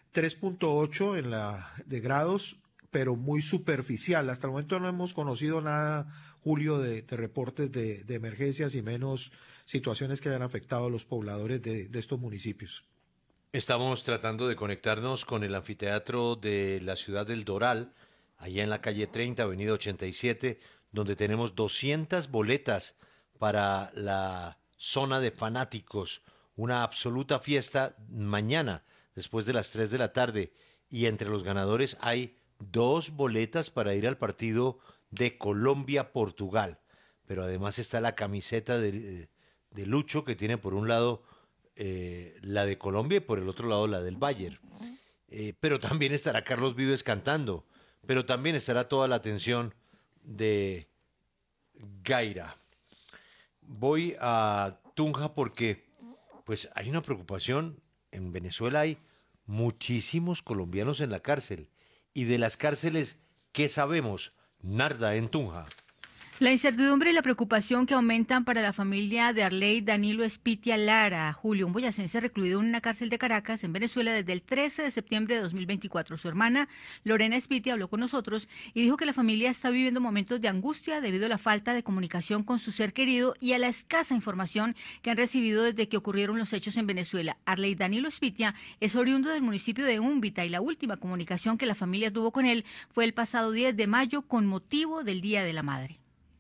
3.8 de grados, pero muy superficial. Hasta el momento no hemos conocido nada, Julio, de reportes de emergencias y menos situaciones que hayan afectado a los pobladores de estos municipios. Estamos tratando de conectarnos con el anfiteatro de la ciudad del Doral, allá en la calle 30, avenida 87, donde tenemos 200 boletas para la zona de fanáticos. Una absoluta fiesta mañana, después de las 3 de la tarde. Y entre los ganadores hay 2 boletas para ir al partido de Colombia-Portugal. Pero además está la camiseta de Lucho, que tiene por un lado la de Colombia y por el otro lado la del Bayern. Pero también estará Carlos Vives cantando, pero también estará toda la atención de Gaira. Voy a Tunja porque pues hay una preocupación. En Venezuela hay muchísimos colombianos en la cárcel, y de las cárceles, ¿qué sabemos? Narda en Tunja. La incertidumbre y la preocupación que aumentan para la familia de Arley Danilo Espitia Lara, Julio, un boyacense recluido en una cárcel de Caracas, en Venezuela, desde el 13 de septiembre de 2024. Su hermana, Lorena Espitia, habló con nosotros y dijo que la familia está viviendo momentos de angustia debido a la falta de comunicación con su ser querido y a la escasa información que han recibido desde que ocurrieron los hechos en Venezuela. Arley Danilo Espitia es oriundo del municipio de Úmbita y la última comunicación que la familia tuvo con él fue el pasado 10 de mayo con motivo del Día de la Madre.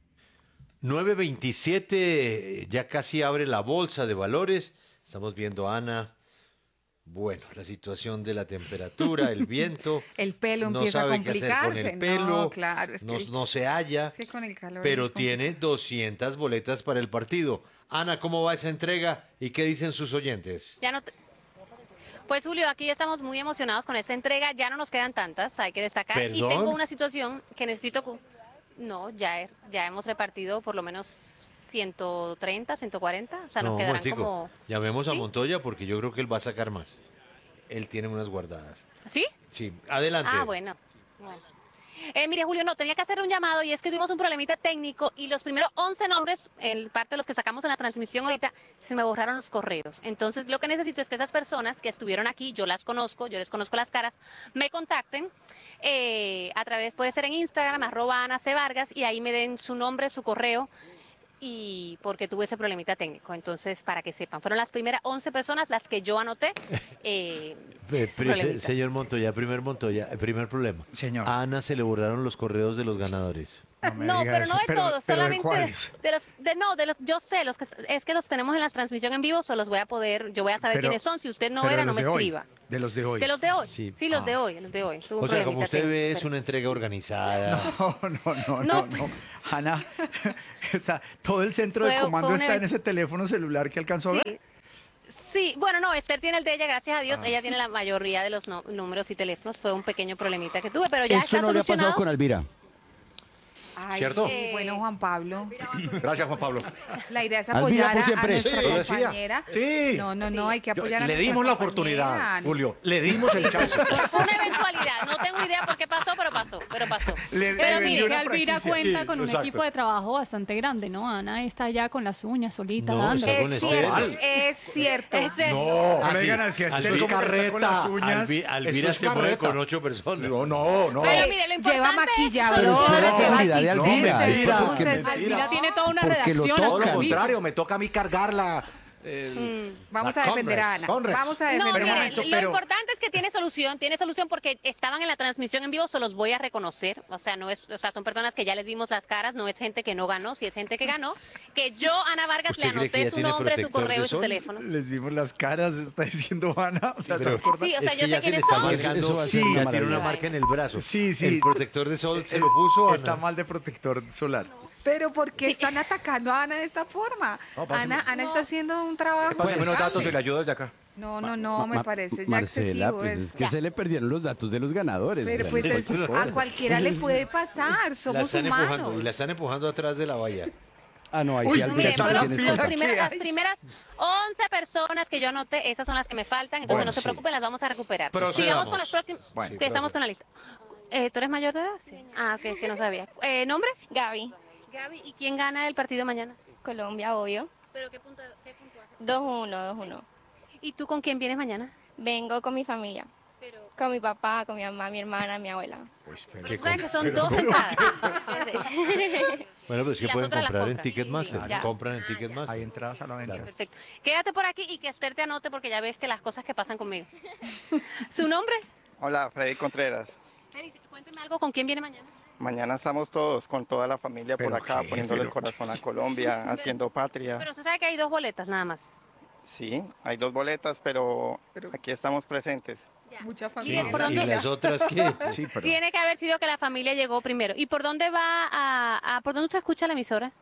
9:27, ya casi abre la bolsa de valores. Estamos viendo a Ana. Bueno, la situación de la temperatura, el viento. El pelo no empieza a sabe complicarse. qué hacer con el pelo. No, claro, es que no se halla. es que con el calor pero es tiene 200 boletas para el partido. Ana, ¿cómo va esa entrega y qué dicen sus oyentes? Pues Julio, aquí estamos muy emocionados con esta entrega. Ya no nos quedan tantas, hay que destacar. ¿Perdón? Y tengo una situación que necesito... No, ya hemos repartido por lo menos 130, 140, o sea, nos No, quedarán momentico, como... llamemos a ¿Sí? Montoya porque yo creo que él va a sacar más. Él tiene unas guardadas. ¿Sí? Sí, adelante. Ah, bueno. Mire, Julio, no, tenía que hacer un llamado y es que tuvimos un problemita técnico y los primeros 11 nombres, en parte de los que sacamos en la transmisión ahorita, se me borraron los correos. Entonces, lo que necesito es que esas personas que estuvieron aquí, yo les conozco las caras, me contacten a través, puede ser en Instagram, @AnaCVargas, y ahí me den su nombre, su correo, y porque tuve ese problemita técnico. Entonces, para que sepan, fueron las primeras 11 personas las que yo anoté. Señor Montoya, primer problema. Señor. A Ana se le borraron los correos de los ganadores. No, pero no de todos, solamente ¿cuáles? yo sé, es que los tenemos en la transmisión en vivo, yo voy a saber quiénes son, si usted no era, no me escriba. De los de hoy. De los de hoy, Sí. sí, los de hoy. Tuve un O sea, como problemita usted ve, técnico, es una entrega organizada. No. Ana, o sea, todo el centro de Fue comando un está en evento. ese teléfono celular que alcanzó a ver. Sí, bueno, no, Esther tiene el de ella, gracias a Dios. Ella tiene la mayoría de los números y teléfonos. Fue un pequeño problemita que tuve, pero ya Esto está no le ha pasado solucionado. con Alvira. Ay, ¿Cierto? bueno, Juan Pablo. Gracias, Juan Pablo. La idea es Alvira, apoyar por a siempre. nuestra Sí. Lo decía. compañera. Sí. No, hay que apoyar a Le nuestra dimos la compañera. oportunidad, Julio. Le dimos el chance. Fue una eventualidad. No tengo idea por qué pasó, pero pasó. Pero mire, que Alvira cuenta Sí, con un exacto. equipo de trabajo bastante grande, ¿no? Ana está ya con las uñas solita, No, dando. está con Esther. Es cierto. No, le digan así a Esther Eso es cómo está carreta. con las uñas. Alvira Eso se es mueve carreta. con 8 personas. No. Pero mire, lo importante Lleva maquillador, Pero usted lleva la seguridad de Alvira. asistente, Eso porque entonces, Alvira tiene toda una Porque lo redacción. todo al lo servicio. contrario, me toca a mí cargarla. Vamos a defender a Ana. Vamos a No, defender a mire, Ana. lo importante es que tiene solución porque estaban en la transmisión en vivo, se los voy a reconocer, o sea, son personas que ya les vimos las caras, no es gente que no ganó, si es gente que ganó, que yo, Ana Vargas, le ¿Usted cree que anoté ya su tiene nombre, su protector correo de y su sol? teléfono. Les vimos las caras, está diciendo Ana. O sea, Pero ¿se acuerda? Sí, o sea, es yo que sé ya se le quiénes está son. marcando, Eso va a sí, ser una ya tiene una maravilla. marca en el brazo. Sí. El protector de sol se lo puso, Ana. Está mal de protector solar. Pero ¿por qué están atacando a Ana de esta forma? No, pásame. Ana está haciendo un trabajo. Pásame unos datos y le impecable. ayudo desde acá. No, me parece ya Marcela, excesivo pues eso. es que se le perdieron los datos de los ganadores. Pero o sea, pues no es- cualquier a cosa. cualquiera le puede pasar, La somos están empujando, y humanos. la están empujando atrás de la valla. Ah, no, ahí Uy, sí no, Alvira Mire, sí fueron tienes las contacto. primeras 11 personas que yo anoté, esas son las que me faltan, entonces Bueno, no se sí. preocupen, las vamos a recuperar. Procedamos. Sigamos con las próximas, Bueno, que estamos con la lista. ¿Tú eres mayor de edad? Sí. Ah, ok, es que no sabía. ¿Nombre? Gaby, ¿Y quién gana el partido mañana? Colombia, obvio. ¿Pero qué punto hace? 2-1. ¿Y tú con quién vienes mañana? Vengo con mi familia. Con mi papá, con mi mamá, mi hermana, mi abuela. ¿Qué ¿Sabes que son pero- dos entradas? Bueno, pues es Y que las pueden otras las comprar en compran. Ticketmaster. Sí, ya. Compran en Ticketmaster. Hay entradas a la venta. Perfecto. Quédate por aquí y que Esther te anote porque ya ves que las cosas que pasan conmigo. ¿Su nombre? Hola, Freddy Contreras. Cuénteme algo, ¿con quién viene mañana? Mañana estamos todos con toda la familia por acá, poniéndole el corazón a Colombia, haciendo patria. Pero usted sabe que hay 2 boletas nada más. Sí, hay 2 boletas, pero aquí estamos presentes. Mucha familia. ¿Por ¿Y dónde? las otras qué? Sí, pero Tiene que haber sido que la familia llegó primero. ¿Y por dónde va por dónde usted escucha la emisora?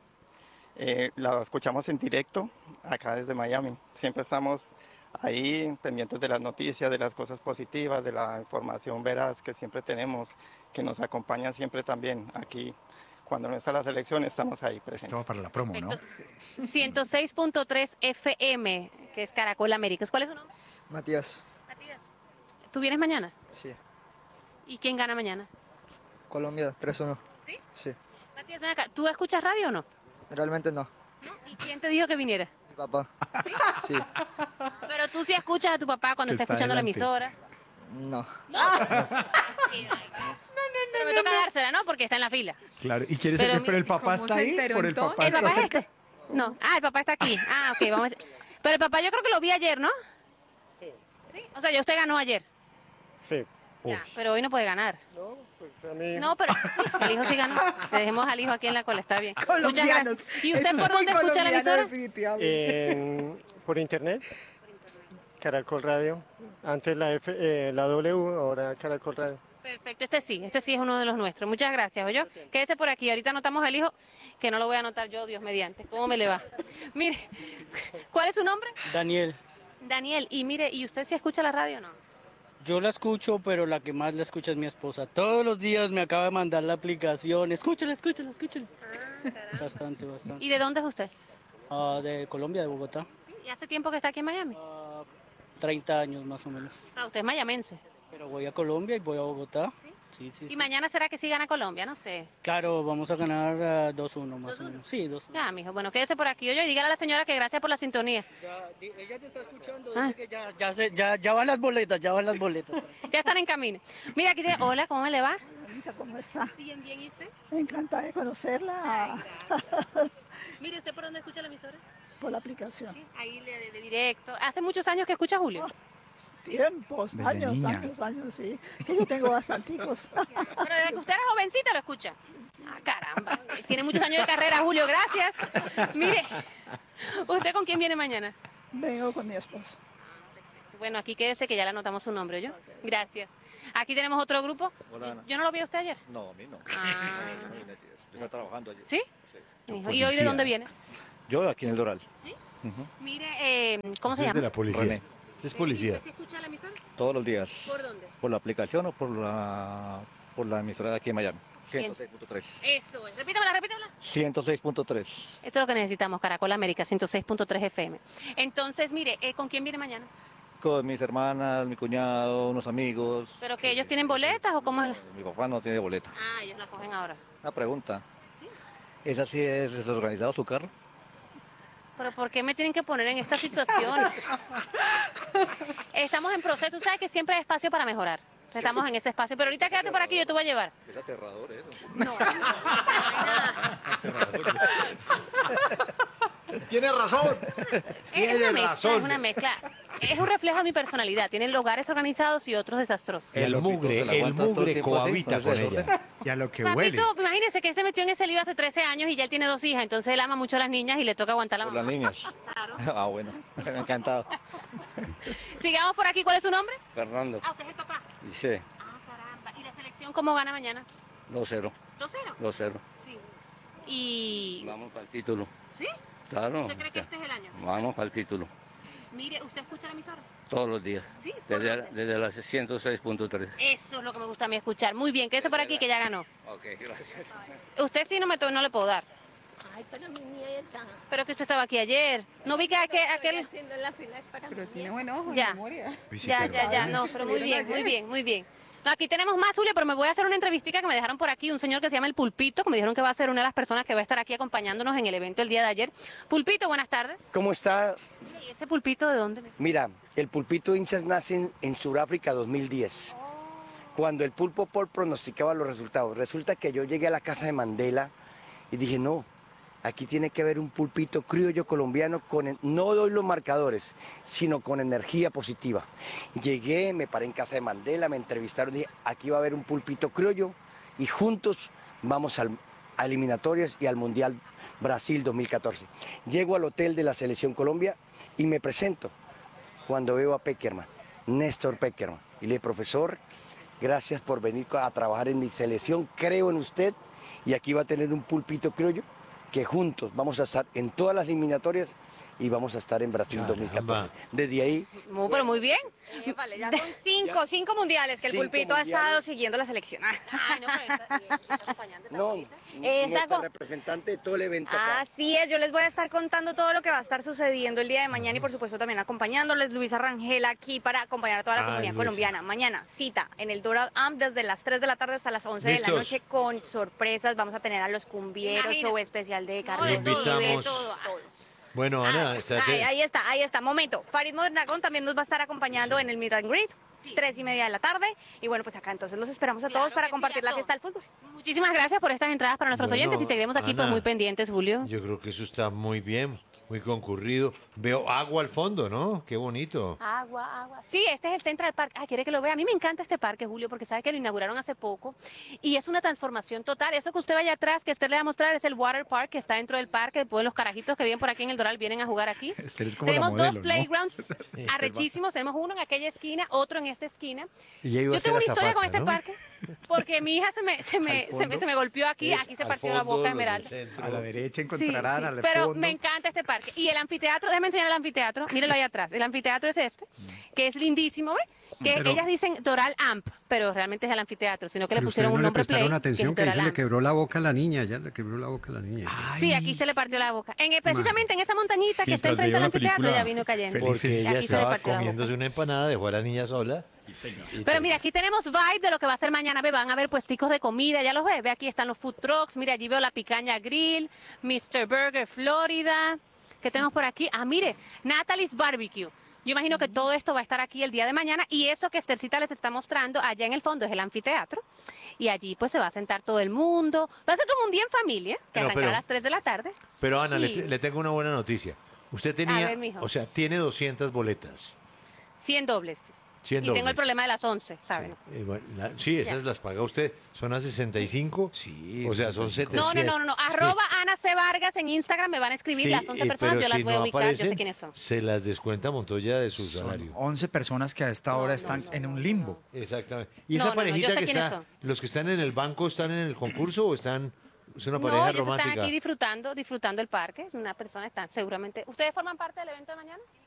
La escuchamos en directo acá desde Miami. Siempre estamos ahí pendientes de las noticias, de las cosas positivas, de la información veraz que siempre tenemos, que nos acompaña siempre también aquí. Cuando no está la selección estamos ahí presentes. estamos para la promo, ¿no? 106.3 FM, que es Caracol Américas. ¿Cuál es su nombre? Matías, ¿Tú vienes mañana? sí. ¿Y quién gana mañana? Colombia, 3-1. ¿Sí? Sí. Matías, ven acá. ¿Tú escuchas radio o no? Realmente no. ¿Y quién te dijo que viniera? Mi papá. Sí. Pero tú sí escuchas a tu papá cuando Que está está escuchando la adelante. emisora. No. Pero me toca dársela, ¿no? Porque está en la fila. Claro, y quieres Pero pero el papá ¿cómo está se ahí, enteró por el entonces? papá ¿El está papá es cerca. este? No. Ah, el papá está aquí. Ah, ok, vamos a... Pero el papá yo creo que lo vi ayer, ¿no? Sí. O sea, ya usted ganó ayer. Sí. Ya, pero hoy no puede ganar. No, pues a mí... No, pero el hijo sí ganó. Le dejemos al hijo aquí en la cola, está bien. Muchas Colombianos. gracias. ¿Y usted Eso por es muy dónde escucha la colombiano, emisora? definitivamente. Por internet, Caracol Radio. Antes la W, ahora Caracol Radio. Perfecto, este sí es uno de los nuestros. Muchas gracias, ¿oyó? Quédese por aquí, ahorita anotamos el hijo, que no lo voy a anotar yo, Dios mediante. ¿Cómo me le va? Mire, ¿cuál es su nombre? Daniel, Daniel, y mire, ¿y usted sí escucha la radio o no? Yo la escucho, pero la que más la escucha es mi esposa. Todos los días me acaba de mandar la aplicación. Escúchala. Bastante. ¿Y de dónde es usted? De Colombia, de Bogotá. ¿Y hace tiempo que está aquí en Miami? 30 años más o menos. Usted es mayamense. Pero voy a Colombia y voy a Bogotá. Sí. ¿Y mañana será que sí gana Colombia? No sé. Claro, vamos a ganar 2-1 más o menos. Sí, 2-1. Ya, mijo. Bueno, quédese por aquí, oye, y dígale a la señora que gracias por la sintonía. Ella te está escuchando, dice que ya van las boletas, Ya están en camino. Mira, aquí tiene... Hola, ¿cómo me le va? ¿Cómo está? Bien, ¿y usted? Encantada de conocerla. Mire, ¿usted por dónde escucha la emisora? Por la aplicación. Sí, ahí de directo. ¿Hace muchos años que escucha Julio? Tiempos, Desde años, sí. Que yo tengo bastanticos. Pero desde que usted era jovencita lo escucha. Ah, caramba. Tiene muchos años de carrera, Julio, gracias. Mire, ¿usted con quién viene mañana? Vengo con mi esposo. Bueno, aquí quédese que ya le anotamos su nombre, ¿yo? Gracias. Aquí tenemos otro grupo. Hola, Ana. ¿Yo no lo vi a usted ayer? No, a mí no. Ah. Yo estaba trabajando allí. ¿Sí? ¿Y hoy de dónde viene? Yo aquí en el Doral. ¿Sí? Ujú. Mire, ¿cómo se llama? de la policía. René. Es policía. ¿Y usted sí escucha la emisora? Todos los días. ¿Por dónde? ¿Por la aplicación o por la emisora de aquí en Miami? 106.3. Eso es. Repítamela. 106.3. Esto es lo que necesitamos, Caracol América, 106.3 FM. Entonces, mire, ¿con quién viene mañana? Con mis hermanas, mi cuñado, unos amigos. ¿Pero que ellos tienen boletas o cómo es? Mi papá no tiene boleta. Ah, ellos la cogen ahora. Una pregunta. ¿Esa sí es desorganizado su carro? ¿Pero por qué me tienen que poner en esta situación? Estamos en proceso, ¿sabes que siempre hay espacio para mejorar? Estamos en ese espacio, pero ahorita quédate por aquí, yo te voy a llevar. Es aterrador eso. No. Tiene razón. Es una mezcla. Es un reflejo de mi personalidad. Tienen lugares organizados y otros desastrosos. El mugre cohabita con ella. Y a lo que Papito, imagínese que él se metió en ese lío hace 13 años y ya él tiene 2 hijas, entonces él ama mucho a las niñas y le toca aguantar la Por mamá. las niñas. Claro. Ah, bueno. Encantado. Sigamos por aquí. ¿Cuál es su nombre? Fernando. Ah, usted es el papá. Dice Ah, caramba. ¿Y la selección cómo gana mañana? 2-0. 2-0. 2-0. Sí. Y... Vamos para el título. ¿Sí? Claro. ¿Usted cree que este es el año? Vamos para el título. Mire, ¿usted escucha la emisora? Todos los días. Sí, ¿por dónde? Desde las 106.3. Eso es lo que me gusta a mí escuchar. Muy bien, quédese por aquí que ya ganó. Ok, gracias. Usted sí no le puedo dar. Ay, para mi nieta. Pero que usted estaba aquí ayer. No vi que aquel... Pero tiene buen ojo, Ya. memoria. Ya. No, pero muy bien. No, aquí tenemos más, Julio, pero me voy a hacer una entrevistica que me dejaron por aquí. Un señor que se llama El Pulpito, que me dijeron que va a ser una de las personas que va a estar aquí acompañándonos en el evento el día de ayer. Pulpito, buenas tardes. ¿Cómo está? ¿Y ese Pulpito de dónde? Mira, el Pulpito hinchas nacen en Sudáfrica 2010, cuando el Pulpo Paul pronosticaba los resultados. Resulta que yo llegué a la casa de Mandela y dije, no, aquí tiene que haber un pulpito criollo colombiano, no doy los marcadores, sino con energía positiva. Llegué, me paré en casa de Mandela, me entrevistaron, dije, aquí va a haber un pulpito criollo y juntos vamos a eliminatorias y al Mundial Brasil 2014. Llego al hotel de la Selección Colombia y me presento cuando veo a Peckerman, Néstor Peckerman. Y le digo, profesor, gracias por venir a trabajar en mi selección, creo en usted y aquí va a tener un pulpito criollo que juntos vamos a estar en todas las eliminatorias y vamos a estar en Brasil 2014. Desde ahí... Pero muy bien. Vale, ya son 5 mundiales que el 5 Pulpito ha mundiales. estado siguiendo la selección. No, nuestra representante de todo el evento acá. Así es, yo les voy a estar contando todo lo que va a estar sucediendo el día de mañana y por supuesto también acompañándoles. Luisa Rangel aquí para acompañar a toda la comunidad Luisa. colombiana. Mañana, cita en el Doral Amp desde las 3 de la tarde hasta las 11 de la ¿Listos? noche con sorpresas. Vamos a tener a los cumbieros, Imagínese. show especial de No, Carlos de todo, de Invitamos. todo. Bueno, Ana, Ahí está. Momento. Farid Mondragón también nos va a estar acompañando en el Meet and Greet. 3:30 de la tarde. Y bueno, pues acá entonces los esperamos a todos para compartir la fiesta del fútbol. Muchísimas gracias por estas entradas para nuestros Bueno, oyentes y seguiremos aquí pues Ana. muy pendientes, Julio. Yo creo que eso está muy bien, muy concurrido. Veo agua al fondo, ¿no? Qué bonito. Agua. Sí, este es el Central Park. ¿Quiere que lo vea? A mí me encanta este parque, Julio, porque sabe que lo inauguraron hace poco y es una transformación total. Eso que usted vaya atrás, que usted le va a mostrar, es el Water Park que está dentro del parque. Después los carajitos que viven por aquí en el Doral vienen a jugar aquí. Este es como la Tenemos modelo, dos ¿no? playgrounds arrechísimos. Tenemos uno en aquella esquina, otro en esta esquina. Y ya iba Yo a ser tengo una historia con azafata, este ¿no? parque. Porque mi hija se me golpeó aquí, aquí se partió la boca Esmeralda. A la derecha Sí, encontrarán, sí, al pero fondo. me encanta este parque. Y el anfiteatro, déjame enseñar el anfiteatro, míralo ahí atrás. El anfiteatro es este, que es lindísimo, ¿ves? Que Pero- ellas dicen Doral Amp, pero realmente es el anfiteatro, sino que le Pero pusieron ustedes un no le nombre play, prestaron que atención es que ahí se Doral le Amp. quebró la boca a la niña, ya le quebró la boca a la niña. Sí, aquí se le partió la boca. Precisamente en esa montañita que está Mientras enfrente veía del una anfiteatro, película ya vino cayendo. Porque ella Aquí se le estaba partió la boca. comiéndose una empanada, dejó a la niña sola. Pero mira, aquí tenemos vibe de lo que va a ser mañana. Ve, van a ver puesticos de comida, ya los ves. Ve, aquí están los food trucks. Mira, allí veo la Picaña Grill, Mr. Burger Florida. ¿Qué tenemos por aquí? Ah, mire, Natalie's Barbecue. Yo imagino que todo esto va a estar aquí el día de mañana y eso que Estelcita les está mostrando allá en el fondo es el anfiteatro y allí pues se va a sentar todo el mundo. Va a ser como un día en familia, que No, arrancará pero- a las 3 de la tarde. Pero Ana, Y le tengo una buena noticia. Usted A tenía, ver, mijo. o sea, tiene 200 boletas. 100 dobles. 100 y tengo el dobles. problema de las 11, ¿saben? Sí, esas las paga usted. ¿Son a 65? Sí. O sea, son 700. No. Arroba Ana C. Vargas en Instagram me van a escribir las 11 personas, pero yo las si voy a no ubicar, yo sé aparecen, quiénes son. se las descuenta Montoya de su salario. 11 personas que a esta hora están en un limbo. Exactamente. ¿Y No, esa no, parejita yo sé que quiénes está, son. los que están en el banco, están en el concurso o están, es una pareja No, ellos romántica? están aquí disfrutando el parque, una persona está seguramente. ¿Ustedes forman parte del evento de mañana?